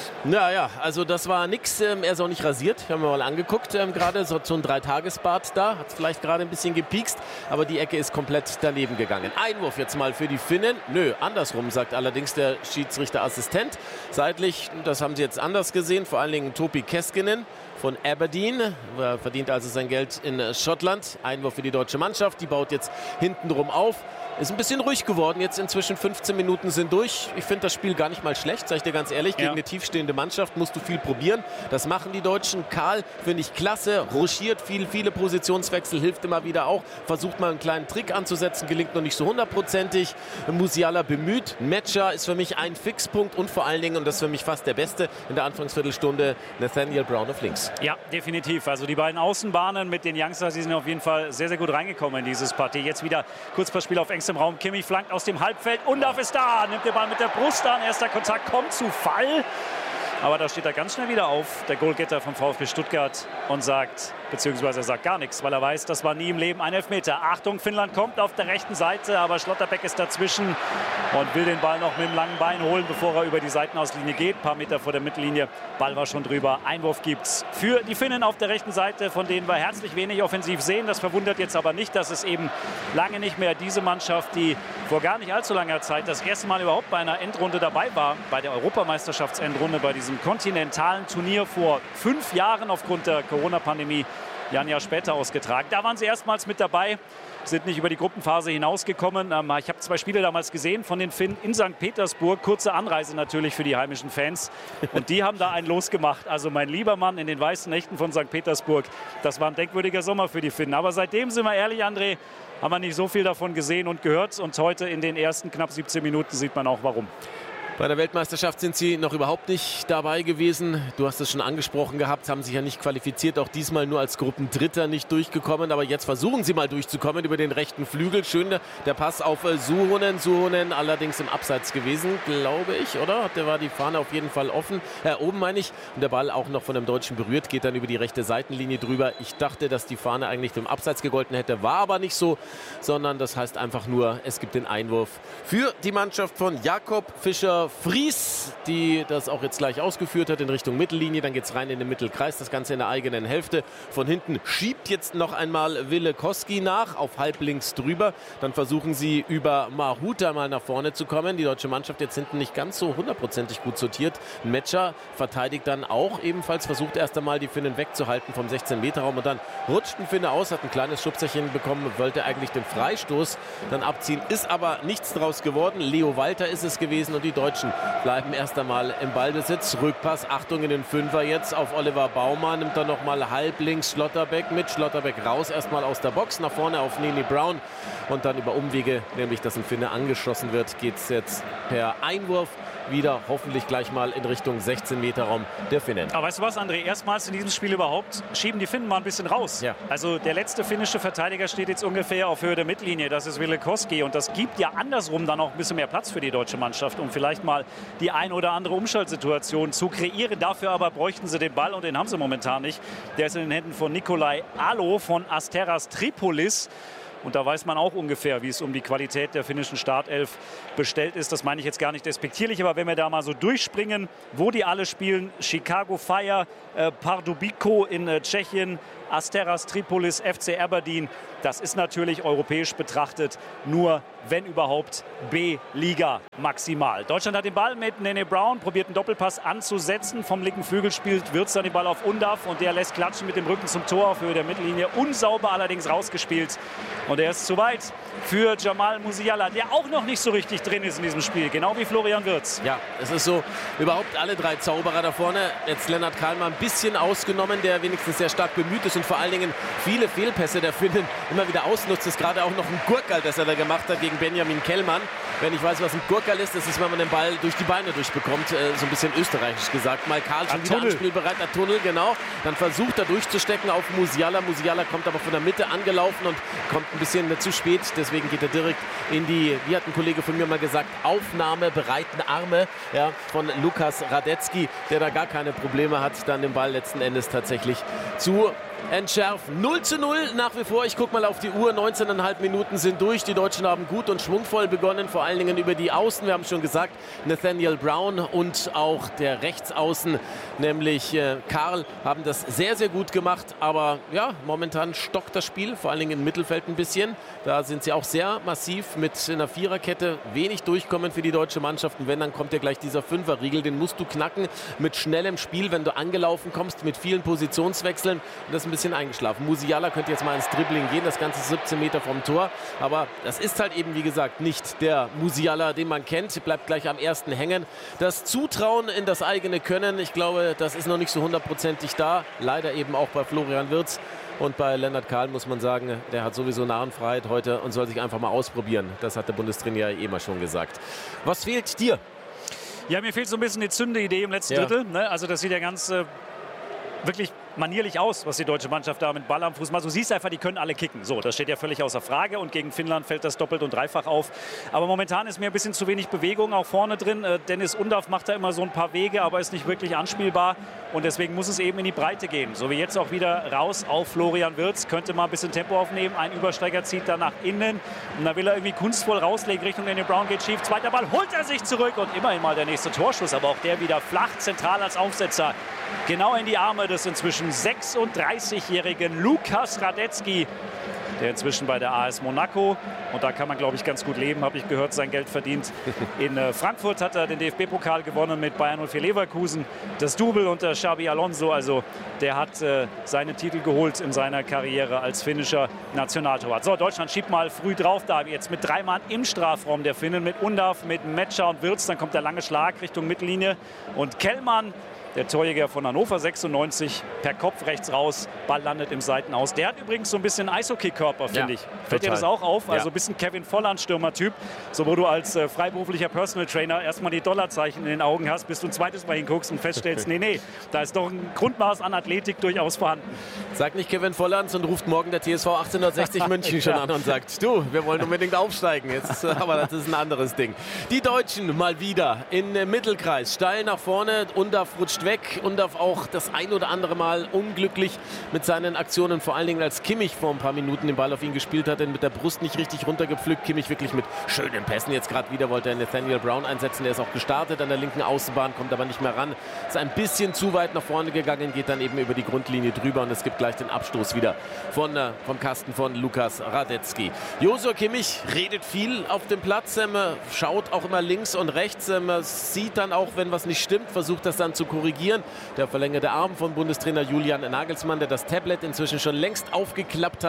M: Naja, also das war nix. Er ist auch nicht rasiert. Ich habe mir mal angeguckt, gerade so ein 3-Tages-Bad da. Hat es vielleicht gerade ein bisschen gepiekst, aber die Ecke ist komplett daneben gegangen. Einwurf jetzt mal für die Finnen. Nö, andersrum, sagt allerdings der Schiedsrichterassistent. Seitlich, das haben sie jetzt anders gesehen, vor allen Dingen Topi Keskinen von Aberdeen. Er verdient also sein Geld in Schottland. Einwurf für die deutsche Mannschaft. Die baut jetzt hintenrum auf. Ist ein bisschen ruhig geworden. Jetzt inzwischen 15 Minuten sind durch. Ich finde das Spiel gar nicht mal schlecht, sage ich dir ganz ehrlich. Gegen eine tiefstehende Mannschaft musst du viel probieren. Das machen die Deutschen. Kahl finde ich klasse. Rochiert viele Positionswechsel, hilft immer wieder auch. Versucht mal einen kleinen Trick anzusetzen, gelingt noch nicht so 100%ig. Musiala bemüht. Metscher ist für mich ein Fixpunkt und vor allen Dingen, und das ist für mich fast der Beste, in der Anfangsviertelstunde Nathaniel Brown auf links.
L: Ja, definitiv. Also die beiden Außenbahnen mit den Youngsters, die sind auf jeden Fall sehr, sehr gut reingekommen in dieses Partie. Jetzt wieder Kurzpassspiel auf engstem Raum. Kimmich flankt aus dem Halbfeld. Undorf ist da, nimmt den Ball mit der Brust an. Erster Kontakt kommt zu Fall. Aber da steht er ganz schnell wieder auf, der Goalgetter vom VfB Stuttgart, und sagt, beziehungsweise sagt gar nichts, weil er weiß, das war nie im Leben ein Elfmeter. Achtung, Finnland kommt auf der rechten Seite, aber Schlotterbeck ist dazwischen und will den Ball noch mit dem langen Bein holen, bevor er über die Seitenauslinie geht. Ein paar Meter vor der Mittellinie, Ball war schon drüber. Einwurf gibt's für die Finnen auf der rechten Seite, von denen wir herzlich wenig offensiv sehen. Das verwundert jetzt aber nicht, dass es eben lange nicht mehr diese Mannschaft, die vor gar nicht allzu langer Zeit das erste Mal überhaupt bei einer Endrunde dabei war, bei der Europameisterschaftsendrunde, bei diesem kontinentalen Turnier vor 5 Jahren aufgrund der Corona-Pandemie, ja ein Jahr später ausgetragen. Da waren sie erstmals mit dabei, sind nicht über die Gruppenphase hinausgekommen. Ich habe 2 Spiele damals gesehen von den Finnen in St. Petersburg. Kurze Anreise natürlich für die heimischen Fans. Und die haben da einen losgemacht. Also mein lieber Mann in den weißen Nächten von St. Petersburg. Das war ein denkwürdiger Sommer für die Finnen. Aber seitdem, sind wir ehrlich, André, haben wir nicht so viel davon gesehen und gehört. Und heute in den ersten knapp 17 Minuten sieht man auch, warum.
M: Bei der Weltmeisterschaft sind sie noch überhaupt nicht dabei gewesen. Du hast es schon angesprochen gehabt, haben sich ja nicht qualifiziert, auch diesmal nur als Gruppendritter nicht durchgekommen. Aber jetzt versuchen sie mal durchzukommen über den rechten Flügel. Schön der Pass auf Suhonen. Suhonen allerdings im Abseits gewesen, glaube ich, oder? Da war die Fahne auf jeden Fall offen. Oben meine ich. Und der Ball auch noch von einem Deutschen berührt, geht dann über die rechte Seitenlinie drüber. Ich dachte, dass die Fahne eigentlich im Abseits gegolten hätte. War aber nicht so, sondern das heißt einfach nur, es gibt den Einwurf für die Mannschaft von Jakob Fischer-Fries, die das auch jetzt gleich ausgeführt hat in Richtung Mittellinie. Dann geht es rein in den Mittelkreis, das Ganze in der eigenen Hälfte. Von hinten schiebt jetzt noch einmal Wille Koski nach, auf halblinks drüber. Dann versuchen sie über Mahuta mal nach vorne zu kommen. Die deutsche Mannschaft jetzt hinten nicht ganz so 100%ig gut sortiert. Metscher verteidigt dann auch ebenfalls, versucht erst einmal die Finnen wegzuhalten vom 16-Meter-Raum. Und dann rutscht ein Finne aus, hat ein kleines Schubserchen bekommen, wollte eigentlich den Freistoß dann abziehen. Ist aber nichts draus geworden. Leo Walter ist es gewesen und die Deutschen Deutschen bleiben erst einmal im Ballbesitz. Rückpass, Achtung in den Fünfer jetzt auf Oliver Baumann. Nimmt dann nochmal halb links Schlotterbeck mit. Schlotterbeck raus erstmal aus der Box, nach vorne auf Nene Brown. Und dann über Umwege, nämlich dass ein Finne angeschossen wird, geht es jetzt per Einwurf wieder hoffentlich gleich mal in Richtung 16-Meter-Raum der Finnen.
L: Aber weißt du was, André? Erstmals in diesem Spiel überhaupt schieben die Finnen mal ein bisschen raus.
M: Ja.
L: Also der letzte finnische Verteidiger steht jetzt ungefähr auf Höhe der Mittellinie. Das ist Ville Koski. Und das gibt ja andersrum dann auch ein bisschen mehr Platz für die deutsche Mannschaft, um vielleicht mal die ein oder andere Umschaltsituation zu kreieren. Dafür aber bräuchten sie den Ball und den haben sie momentan nicht. Der ist in den Händen von Nikolai Alo von Asteras Tripolis. Und da weiß man auch ungefähr, wie es um die Qualität der finnischen Startelf bestellt ist. Das meine ich jetzt gar nicht despektierlich, aber wenn wir da mal so durchspringen, wo die alle spielen: Chicago Fire, Pardubico in Tschechien, Asteras Tripolis, FC Aberdeen. Das ist natürlich europäisch betrachtet nur, wenn überhaupt, B-Liga maximal. Deutschland hat den Ball mit Nene Brown, probiert einen Doppelpass anzusetzen. Vom linken Flügel spielt Wirtz dann den Ball auf Undav und der lässt klatschen mit dem Rücken zum Tor auf Höhe der Mittellinie. Unsauber allerdings rausgespielt. Und er ist zu weit für Jamal Musiala, der auch noch nicht so richtig drin ist in diesem Spiel, genau wie Florian Wirtz.
M: Ja, es ist so, überhaupt alle drei Zauberer da vorne. Jetzt Lennart Kalmar ein bisschen ausgenommen, der wenigstens sehr stark bemüht ist und vor allen Dingen viele Fehlpässe der Finnen immer wieder ausnutzt. Das ist gerade auch noch ein Gurkal, das er da gemacht hat gegen Benjamin Kellmann. Wenn ich weiß, was ein Gurkal ist, das ist, wenn man den Ball durch die Beine durchbekommt, so ein bisschen österreichisch gesagt. Mal Karl schon wieder anspielbereit, der Tunnel, genau. Dann versucht er durchzustecken auf Musiala. Musiala kommt aber von der Mitte angelaufen und kommt ein bisschen zu spät. Deswegen geht er direkt in die, wie hat ein Kollege von mir mal gesagt, aufnahmebereiten Arme, ja, von Lukas Radetzky, der da gar keine Probleme hat, dann den Ball letzten Endes tatsächlich zu entschärfen. 0:0 nach wie vor. Ich gucke mal auf die Uhr. 19,5 Minuten sind durch. Die Deutschen haben gut und schwungvoll begonnen, vor allen Dingen über die Außen. Wir haben schon gesagt, Nathaniel Brown und auch der Rechtsaußen, nämlich Karl, haben das sehr, sehr gut gemacht. Aber ja, momentan stockt das Spiel, vor allen Dingen im Mittelfeld ein bisschen. Da sind sie auch sehr massiv mit einer Viererkette. Wenig durchkommen für die deutsche Mannschaft. Und wenn, dann kommt ja gleich dieser Fünferriegel. Den musst du knacken mit schnellem Spiel, wenn du angelaufen kommst, mit vielen Positionswechseln. Und das ist ein bisschen eingeschlafen. Musiala könnte jetzt mal ins Dribbling gehen, das Ganze 17 Meter vom Tor. Aber das ist halt eben, wie gesagt, nicht der Musiala, den man kennt. Bleibt gleich am ersten hängen. Das Zutrauen in das eigene Können, ich glaube, das ist noch nicht so hundertprozentig da. Leider eben auch bei Florian Wirtz. Und bei Lennart Kahl muss man sagen, der hat sowieso Narrenfreiheit heute und soll sich einfach mal ausprobieren. Das hat der Bundestrainer ja mal schon gesagt. Was fehlt dir?
L: Ja, mir fehlt so ein bisschen die Zünde-Idee im letzten Drittel. Ne? Also das sieht ja ganz wirklich manierlich aus, was die deutsche Mannschaft da mit Ball am Fuß macht. Du siehst einfach, die können alle kicken. So, das steht ja völlig außer Frage und gegen Finnland fällt das doppelt und dreifach auf. Aber momentan ist mir ein bisschen zu wenig Bewegung auch vorne drin. Dennis Undav macht da immer so ein paar Wege, aber ist nicht wirklich anspielbar und deswegen muss es eben in die Breite gehen. So wie jetzt auch wieder raus auf Florian Wirtz, könnte mal ein bisschen Tempo aufnehmen. Ein Übersteiger zieht dann nach innen und dann will er irgendwie kunstvoll rauslegen Richtung Daniel Brown, geht schief. Zweiter Ball, holt er sich zurück und immerhin mal der nächste Torschuss, aber auch der wieder flach, zentral als Aufsetzer. Genau in die Arme des inzwischen 36-jährigen Lukas Radetzky, der inzwischen bei der AS Monaco, und da kann man, glaube ich, ganz gut leben, habe ich gehört, sein Geld verdient. In Frankfurt hat er den DFB-Pokal gewonnen mit Bayern 04 Leverkusen, das Double unter Xabi Alonso. Also der hat seine Titel geholt in seiner Karriere als finnischer Nationaltorwart. So, Deutschland schiebt mal früh drauf, da jetzt mit 3 Mann im Strafraum der Finnen, mit Undav, mit Metscher und Wirtz. Dann kommt der lange Schlag Richtung Mittellinie und Kellmann, der Torjäger von Hannover 96, per Kopf rechts raus, Ball landet im Seitenaus. Der hat übrigens so ein bisschen Eishockey-Körper, finde ich. Fällt dir das auch auf? Also ein bisschen Kevin Volland-Stürmer-Typ, so wo du als freiberuflicher Personal Trainer erstmal die Dollarzeichen in den Augen hast, bis du ein zweites Mal hinguckst und feststellst, nee, da ist doch ein Grundmaß an Athletik durchaus vorhanden.
M: Sagt nicht Kevin Volland und ruft morgen der TSV 1860 München schon an und sagt, du, wir wollen unbedingt aufsteigen. Jetzt, aber das ist ein anderes Ding. Die Deutschen mal wieder in Mittelkreis, steil nach vorne, Undav rutscht weg und auch das ein oder andere Mal unglücklich mit seinen Aktionen, vor allen Dingen als Kimmich vor ein paar Minuten den Ball auf ihn gespielt hat, denn mit der Brust nicht richtig runtergepflückt. Kimmich wirklich mit schönen Pässen. Jetzt gerade wieder wollte er Nathaniel Brown einsetzen, der ist auch gestartet an der linken Außenbahn, kommt aber nicht mehr ran. Ist ein bisschen zu weit nach vorne gegangen, geht dann eben über die Grundlinie drüber und es gibt gleich den Abstoß wieder vom Kasten von Lukas Radetzky. Joshua Kimmich redet viel auf dem Platz, schaut auch immer links und rechts, sieht dann auch, wenn was nicht stimmt, versucht das dann zu korrigieren. Der verlängerte Arm von Bundestrainer Julian Nagelsmann, der das Tablet inzwischen schon längst aufgeklappt hat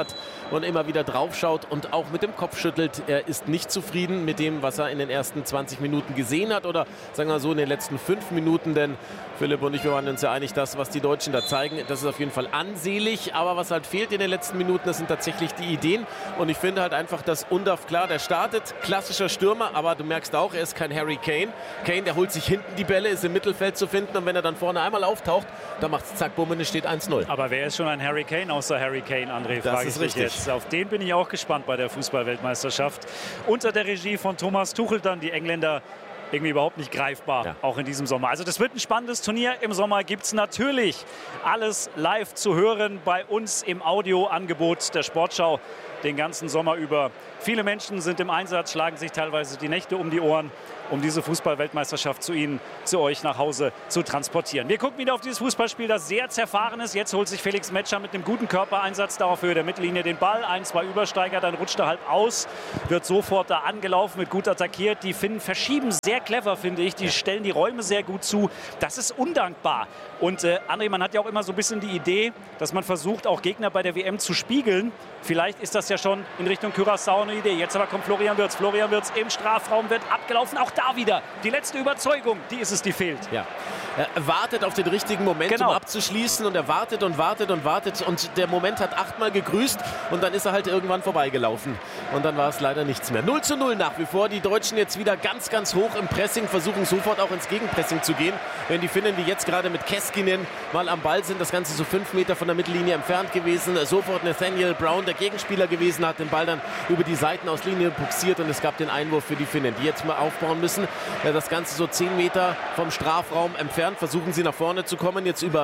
M: und immer wieder draufschaut und auch mit dem Kopf schüttelt. Er ist nicht zufrieden mit dem, was er in den ersten 20 Minuten gesehen hat oder sagen wir so in den letzten 5 Minuten, denn Philipp und ich, wir waren uns ja einig, das, was die Deutschen da zeigen, das ist auf jeden Fall ansehlich, aber was halt fehlt in den letzten Minuten, das sind tatsächlich die Ideen und ich finde halt einfach, dass Undav, klar, der startet, klassischer Stürmer, aber du merkst auch, er ist kein Harry Kane. Kane, der holt sich hinten die Bälle, ist im Mittelfeld zu finden und wenn er dann vorne einmal auftaucht, dann macht es zack, bumm und es steht 1-0.
L: Aber wer ist schon ein Harry Kane außer Harry Kane, André?
M: Das ist richtig.
L: Jetzt. Auf den bin ich auch gespannt bei der Fußball-Weltmeisterschaft. Unter der Regie von Thomas Tuchel dann die Engländer irgendwie überhaupt nicht greifbar, auch in diesem Sommer. Also das wird ein spannendes Turnier. Im Sommer gibt es natürlich alles live zu hören bei uns im Audioangebot der Sportschau den ganzen Sommer über. Viele Menschen sind im Einsatz, schlagen sich teilweise die Nächte um die Ohren, um diese Fußball-Weltmeisterschaft zu euch nach Hause zu transportieren. Wir gucken wieder auf dieses Fußballspiel, das sehr zerfahren ist. Jetzt holt sich Felix Metscher mit einem guten Körpereinsatz da auf Höhe der Mittellinie den Ball. 1-2 Übersteiger, dann rutscht er halb aus, wird sofort da angelaufen, wird gut attackiert. Die Finnen verschieben sehr clever, finde ich. Die stellen die Räume sehr gut zu. Das ist undankbar. Und André, man hat ja auch immer so ein bisschen die Idee, dass man versucht, auch Gegner bei der WM zu spiegeln. Vielleicht ist das ja schon in Richtung Curaçao eine Idee. Jetzt aber kommt Florian Wirtz. Florian Wirtz im Strafraum wird abgelaufen. Auch da wieder die letzte Überzeugung, die ist es, die fehlt.
M: Ja. Er wartet auf den richtigen Moment, um abzuschließen und er wartet und wartet und wartet und der Moment hat 8-mal gegrüßt und dann ist er halt irgendwann vorbeigelaufen und dann war es leider nichts mehr. 0-0 nach wie vor. Die Deutschen jetzt wieder ganz, ganz hoch im Pressing, versuchen sofort auch ins Gegenpressing zu gehen. Wenn die Finnen, die jetzt gerade mit Keskinen mal am Ball sind, das Ganze so 5 Meter von der Mittellinie entfernt gewesen, sofort Nathaniel Brown, der Gegenspieler gewesen, hat den Ball dann über die Seitenauslinie buxiert und es gab den Einwurf für die Finnen, die jetzt mal aufbauen müssen. Das Ganze so 10 Meter vom Strafraum entfernt, versuchen sie nach vorne zu kommen, jetzt über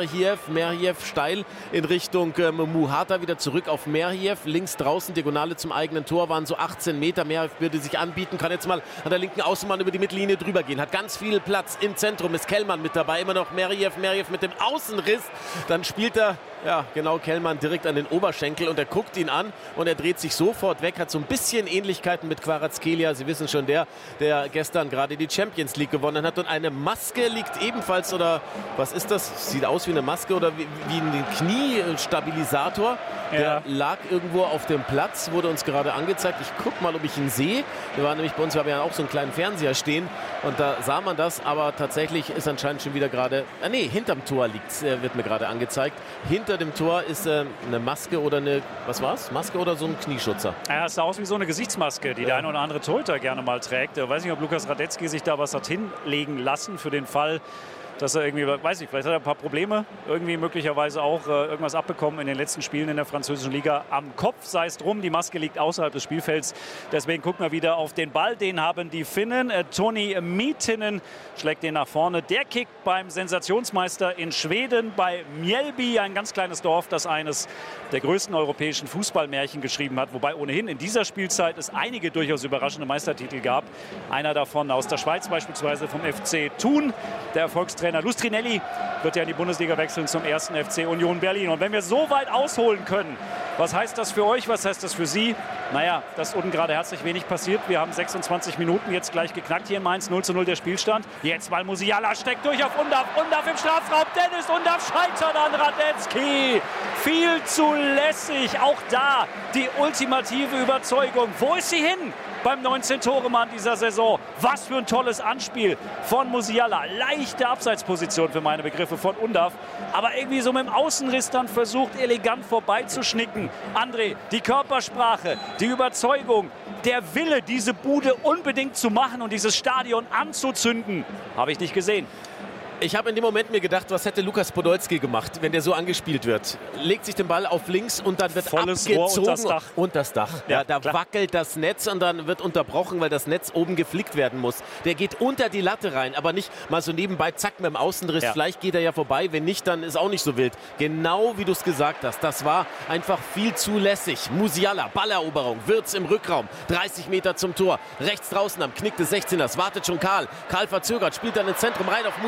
M: Merhiev steil in Richtung Muhata, wieder zurück auf Merhiev, links draußen, Diagonale zum eigenen Tor, waren so 18 Meter, Merhiev würde sich anbieten, kann jetzt mal an der linken Außenbahn über die Mittellinie drüber gehen, hat ganz viel Platz im Zentrum, ist Kellmann mit dabei, immer noch Merhiev mit dem Außenriss, dann spielt er, ja genau, Kellmann direkt an den Oberschenkel und er guckt ihn an und er dreht sich sofort weg, hat so ein bisschen Ähnlichkeiten mit Kvaratskhelia, Sie wissen schon, der gestern gerade die Champions League gewonnen hat und eine Maske liegt ebenfalls, oder was ist das? Sieht aus wie eine Maske oder wie ein Kniestabilisator. Der lag irgendwo auf dem Platz, wurde uns gerade angezeigt. Ich guck mal, ob ich ihn sehe. Wir waren nämlich bei uns, wir haben ja auch so einen kleinen Fernseher stehen und da sah man das, aber tatsächlich ist anscheinend schon wieder gerade, hinterm Tor liegt, wird mir gerade angezeigt. Hinter dem Tor ist eine Maske oder eine, was war's? Maske oder so ein Knieschutzer?
L: Ja, es sah aus wie so eine Gesichtsmaske, die der ein oder andere Torhüter gerne mal trägt. Ich weiß nicht, ob Lukas Radetzky sich da was hat hinlegen lassen für den Fall, dass er irgendwie, weiß nicht, vielleicht hat er ein paar Probleme, irgendwie möglicherweise auch irgendwas abbekommen in den letzten Spielen in der französischen Liga am Kopf, sei es drum, die Maske liegt außerhalb des Spielfelds, deswegen gucken wir wieder auf den Ball, den haben die Finnen, Toni Miettinen schlägt den nach vorne, der kickt beim Sensationsmeister in Schweden, bei Mjällby, ein ganz kleines Dorf, das eines der größten europäischen Fußballmärchen geschrieben hat, wobei ohnehin in dieser Spielzeit es einige durchaus überraschende Meistertitel gab, einer davon aus der Schweiz beispielsweise vom FC Thun, der Erfolgstrainer Lustrinelli wird ja in die Bundesliga wechseln zum ersten FC Union Berlin. Und wenn wir so weit ausholen können, was heißt das für euch, was heißt das für Sie? Naja, dass unten gerade herzlich wenig passiert. Wir haben 26 Minuten jetzt gleich geknackt hier in Mainz, 0:0 der Spielstand. Jetzt mal Musiala steckt durch auf Undav, Undav im Strafraum, Dennis Undav scheitert an Radetzky. Viel zu lässig, auch da die ultimative Überzeugung. Wo ist sie hin? Beim 19-Tore-Mann dieser Saison. Was für ein tolles Anspiel von Musiala. Leichte Abseitsposition für meine Begriffe von Undav. Aber irgendwie so mit dem Außenriss dann versucht, elegant vorbeizuschnicken. André, die Körpersprache, die Überzeugung, der Wille, diese Bude unbedingt zu machen und dieses Stadion anzuzünden, habe ich nicht gesehen.
M: Ich habe in dem Moment mir gedacht, was hätte Lukas Podolski gemacht, wenn der so angespielt wird? Legt sich den Ball auf links und dann wird
L: volles
M: abgezogen.
L: Rohr
M: und das Dach. Ja, da klar. Wackelt das Netz und dann wird unterbrochen, weil das Netz oben geflickt werden muss. Der geht unter die Latte rein, aber nicht mal so nebenbei, zack, mit dem Außenriss. Ja. Vielleicht geht er ja vorbei, wenn nicht, dann ist auch nicht so wild. Genau wie du es gesagt hast, das war einfach viel zu lässig. Musiala, Balleroberung, Wirtz im Rückraum, 30 Meter zum Tor. Rechts draußen am Knick des 16ers, wartet schon Karl. Karl verzögert, spielt dann ins Zentrum rein auf Musiala.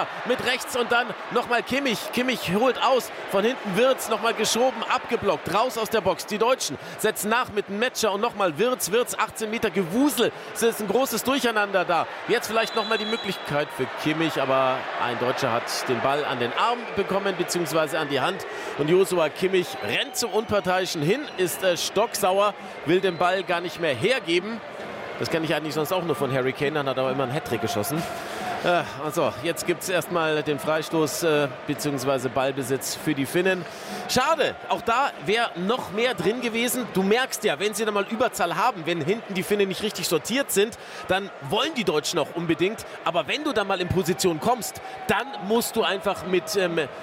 M: mit rechts und dann nochmal Kimmich. Kimmich holt aus, von hinten Wirtz, nochmal geschoben, abgeblockt, raus aus der Box. Die Deutschen setzen nach mit einem Metscher und nochmal Wirtz, 18 Meter Gewusel. Es ist ein großes Durcheinander da. Jetzt vielleicht nochmal die Möglichkeit für Kimmich, aber ein Deutscher hat den Ball an den Arm bekommen, beziehungsweise an die Hand. Und Joshua Kimmich rennt zum Unparteiischen hin, ist stocksauer, will den Ball gar nicht mehr hergeben. Das kenne ich eigentlich sonst auch nur von Harry Kane, dann hat er aber immer einen Hattrick geschossen. Also, jetzt gibt es erstmal den Freistoß bzw. Ballbesitz für die Finnen. Schade, auch da wäre noch mehr drin gewesen. Du merkst ja, wenn sie dann mal Überzahl haben, wenn hinten die Finnen nicht richtig sortiert sind, dann wollen die Deutschen auch unbedingt. Aber wenn du dann mal in Position kommst, dann musst du einfach mit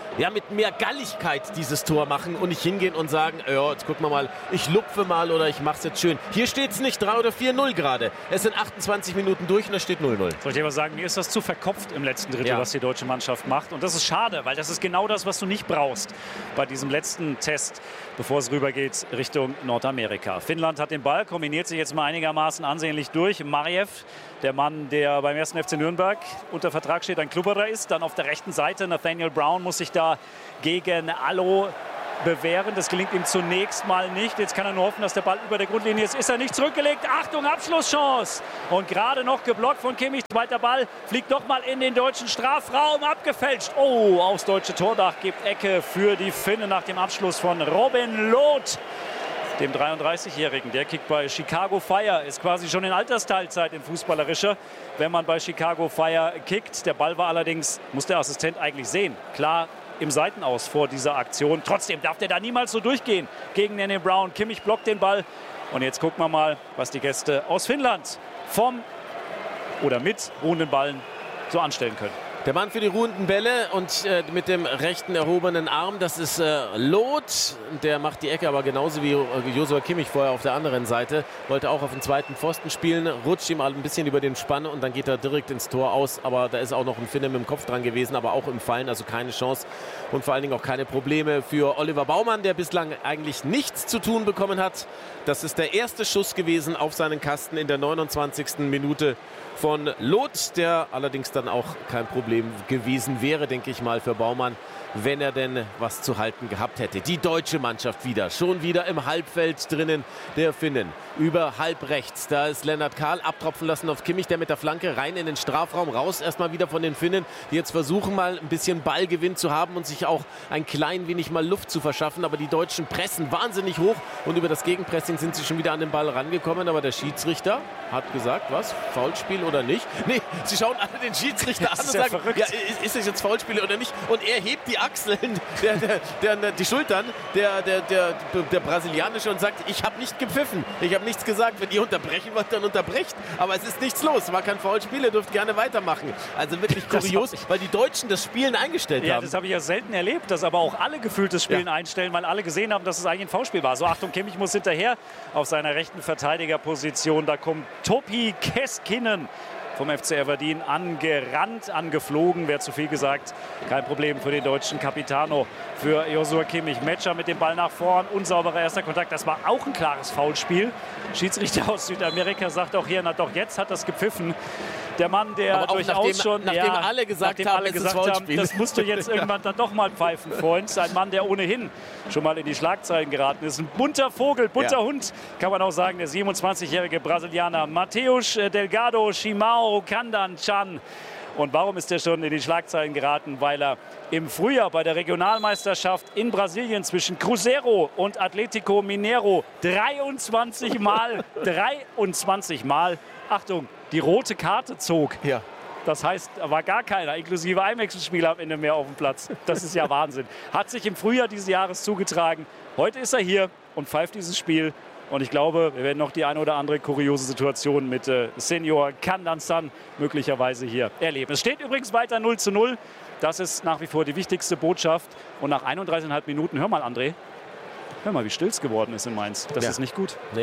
M: mehr Galligkeit dieses Tor machen und nicht hingehen und sagen, ja, jetzt gucken wir mal, ich lupfe mal oder ich mache es jetzt schön. Hier steht es nicht 3 oder 4-0 gerade. Es sind 28 Minuten durch und es steht 0-0.
L: Soll ich dir was sagen, mir ist das zu verkopft im letzten Drittel, was die deutsche Mannschaft macht. Und das ist schade, weil das ist genau das, was du nicht brauchst bei diesem letzten Test, bevor es rübergeht Richtung Nordamerika. Finnland hat den Ball, kombiniert sich jetzt mal einigermaßen ansehnlich durch. Mariev, der Mann, der beim 1. FC Nürnberg unter Vertrag steht, ein Klubberer ist. Dann auf der rechten Seite Nathaniel Brown muss sich da gegen Allo bewähren. Das gelingt ihm zunächst mal nicht. Jetzt kann er nur hoffen, dass der Ball über der Grundlinie ist. Ist er nicht zurückgelegt? Achtung, Abschlusschance! Und gerade noch geblockt von Kimmich. Zweiter Ball fliegt doch mal in den deutschen Strafraum. Abgefälscht. Oh, aufs deutsche Tordach gibt Ecke für die Finnen nach dem Abschluss von Robin Loth, dem 33-Jährigen. Der kickt bei Chicago Fire, ist quasi schon in Altersteilzeit in fußballerischer, wenn man bei Chicago Fire kickt. Der Ball war allerdings, muss der Assistent eigentlich sehen, klar im Seitenaus vor dieser Aktion. Trotzdem darf der da niemals so durchgehen gegen Nene Brown. Kimmich blockt den Ball. Und jetzt gucken wir mal, was die Gäste aus Finnland vom oder mit ruhenden Ballen so anstellen können.
M: Der Mann für die ruhenden Bälle und mit dem rechten erhobenen Arm, das ist Loth. Der macht die Ecke aber genauso wie Joshua Kimmich vorher auf der anderen Seite. Wollte auch auf den zweiten Pfosten spielen, rutscht ihm ein bisschen über den Spann und dann geht er direkt ins Tor aus. Aber da ist auch noch ein Finne mit dem Kopf dran gewesen, aber auch im Fallen, also keine Chance. Und vor allen Dingen auch keine Probleme für Oliver Baumann, der bislang eigentlich nichts zu tun bekommen hat. Das ist der erste Schuss gewesen auf seinen Kasten in der 29. Minute von Loth, der allerdings dann auch kein Problem gewesen wäre, denke ich mal, für Baumann, wenn er denn was zu halten gehabt hätte. Die deutsche Mannschaft schon wieder im Halbfeld drinnen der Finnen. Über halb rechts, da ist Lennart Kahl abtropfen lassen auf Kimmich, der mit der Flanke rein in den Strafraum, raus erstmal wieder von den Finnen, die jetzt versuchen mal ein bisschen Ballgewinn zu haben und sich auch ein klein wenig mal Luft zu verschaffen, aber die Deutschen pressen wahnsinnig hoch und über das Gegenpressing sind sie schon wieder an den Ball rangekommen, aber der Schiedsrichter hat gesagt, was, Foulspiel oder nicht? Nee, sie schauen alle den Schiedsrichter an und sagen, ja, ist es jetzt Foulspiel oder nicht? Und er hebt die Achseln, die Schultern, der Brasilianische und sagt, ich habe nicht gepfiffen, ich habe nichts gesagt, wenn ihr unterbrechen wollt, dann unterbrecht, aber es ist nichts los, war kein Foulspiel, ihr dürft gerne weitermachen. Also wirklich kurios, weil die Deutschen das Spielen eingestellt haben.
L: Ja, das habe ich ja selten erlebt, dass aber auch alle gefühlt das Spielen einstellen, weil alle gesehen haben, dass es eigentlich ein Foulspiel war. So, Achtung, Kimmich muss hinterher auf seiner rechten Verteidigerposition, da kommt Topi Keskinen vom FC Aberdeen angerannt, angeflogen, wäre zu viel gesagt. Kein Problem für den deutschen Capitano, für Joshua Kimmich. Metscher mit dem Ball nach vorn, unsauberer erster Kontakt. Das war auch ein klares Foulspiel. Schiedsrichter aus Südamerika sagt auch hier, na doch, jetzt hat das gepfiffen. Der Mann, der durchaus
M: nachdem alle gesagt haben,
L: das musst du jetzt irgendwann dann doch mal pfeifen, Freund. Ein Mann, der ohnehin schon mal in die Schlagzeilen geraten ist. Ein bunter Vogel, bunter Hund, kann man auch sagen. Der 27-jährige Brasilianer Mateus Delgado Chimao Kandanchan. Und warum ist er schon in die Schlagzeilen geraten? Weil er im Frühjahr bei der Regionalmeisterschaft in Brasilien zwischen Cruzeiro und Atlético Mineiro 23 Mal, Achtung, die rote Karte zog.
M: Ja.
L: Das heißt, da war gar keiner, inklusive Einwechselspieler am Ende mehr auf dem Platz. Das ist ja Wahnsinn. Hat sich im Frühjahr dieses Jahres zugetragen. Heute ist er hier und pfeift dieses Spiel. Und ich glaube, wir werden noch die eine oder andere kuriose Situation mit Senior Kandansan möglicherweise hier erleben. Es steht übrigens weiter 0:0. Das ist nach wie vor die wichtigste Botschaft. Und nach 31,5 Minuten, hör mal, André, hör mal, wie still es geworden ist in Mainz. Das ist nicht gut.
M: Nee,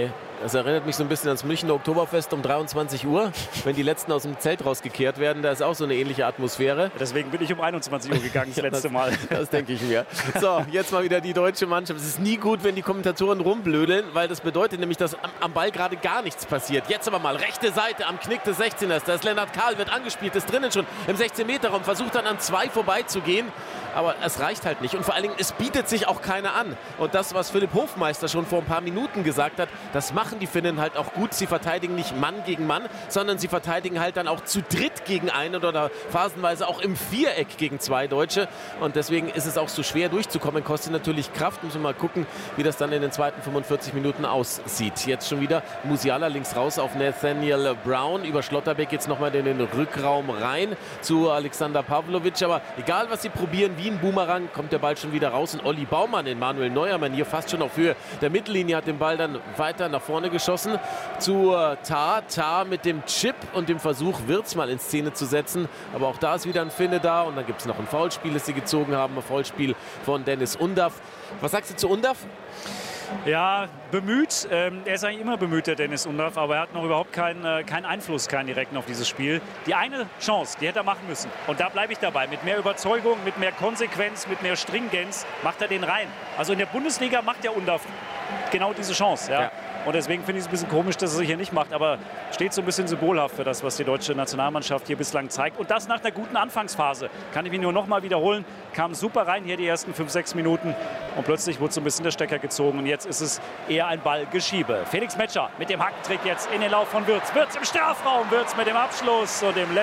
M: Das erinnert mich so ein bisschen ans Münchner Oktoberfest um 23 Uhr, wenn die Letzten aus dem Zelt rausgekehrt werden. Da ist auch so eine ähnliche Atmosphäre.
L: Deswegen bin ich um 21 Uhr gegangen das letzte Mal.
M: Das denke ich mir. So, jetzt mal wieder die deutsche Mannschaft. Es ist nie gut, wenn die Kommentatoren rumblödeln, weil das bedeutet nämlich, dass am Ball gerade gar nichts passiert. Jetzt aber mal rechte Seite am Knick des 16ers. Da ist Lennart Kahl, wird angespielt, ist drinnen schon im 16-Meter-Raum, versucht dann an 2 vorbeizugehen. Aber es reicht halt nicht. Und vor allen Dingen, es bietet sich auch keiner an. Und das, was Philipp Hofmeister schon vor ein paar Minuten gesagt hat, das machen die Finnen halt auch gut. Sie verteidigen nicht Mann gegen Mann, sondern sie verteidigen halt dann auch zu dritt gegen einen oder phasenweise auch im Viereck gegen 2 Deutsche. Und deswegen ist es auch so schwer durchzukommen. Kostet natürlich Kraft. Müssen wir mal gucken, wie das dann in den zweiten 45 Minuten aussieht. Jetzt schon wieder Musiala links raus auf Nathaniel Brown. Über Schlotterbeck jetzt nochmal in den Rückraum rein zu Alexander Pavlovic. Aber egal, was sie probieren, wie ein Boomerang, kommt der Ball schon wieder raus. Und Olli Baumann in Manuel Neuer-Manier fast schon auf Höhe der Mittellinie hat den Ball dann weiter nach vorne geschossen zu Tah. Tah mit dem Chip und dem Versuch, Wirtz mal in Szene zu setzen. Aber auch da ist wieder ein Finne da. Und dann gibt es noch ein Foulspiel, das sie gezogen haben. Ein Foulspiel von Dennis Undaff. Was sagst du zu Undaff?
L: Ja, bemüht. Er ist eigentlich immer bemüht, der Dennis Undaff, aber er hat noch überhaupt keinen Einfluss, keinen direkten auf dieses Spiel. Die eine Chance, die hätte er machen müssen. Und da bleibe ich dabei. Mit mehr Überzeugung, mit mehr Konsequenz, mit mehr Stringenz macht er den rein. Also in der Bundesliga macht der Undaff genau diese Chance. Ja. Und deswegen finde ich es ein bisschen komisch, dass er sich hier nicht macht. Aber steht so ein bisschen symbolhaft für das, was die deutsche Nationalmannschaft hier bislang zeigt. Und das nach einer guten Anfangsphase. Kann ich mich nur noch mal wiederholen. Kam super rein hier die ersten 5-6 Minuten. Und plötzlich wurde so ein bisschen der Stecker gezogen. Und jetzt ist es eher ein Ballgeschiebe. Felix Metscher mit dem Hackentrick jetzt in den Lauf von Wirtz. Wirtz im Strafraum. Wirtz mit dem Abschluss und dem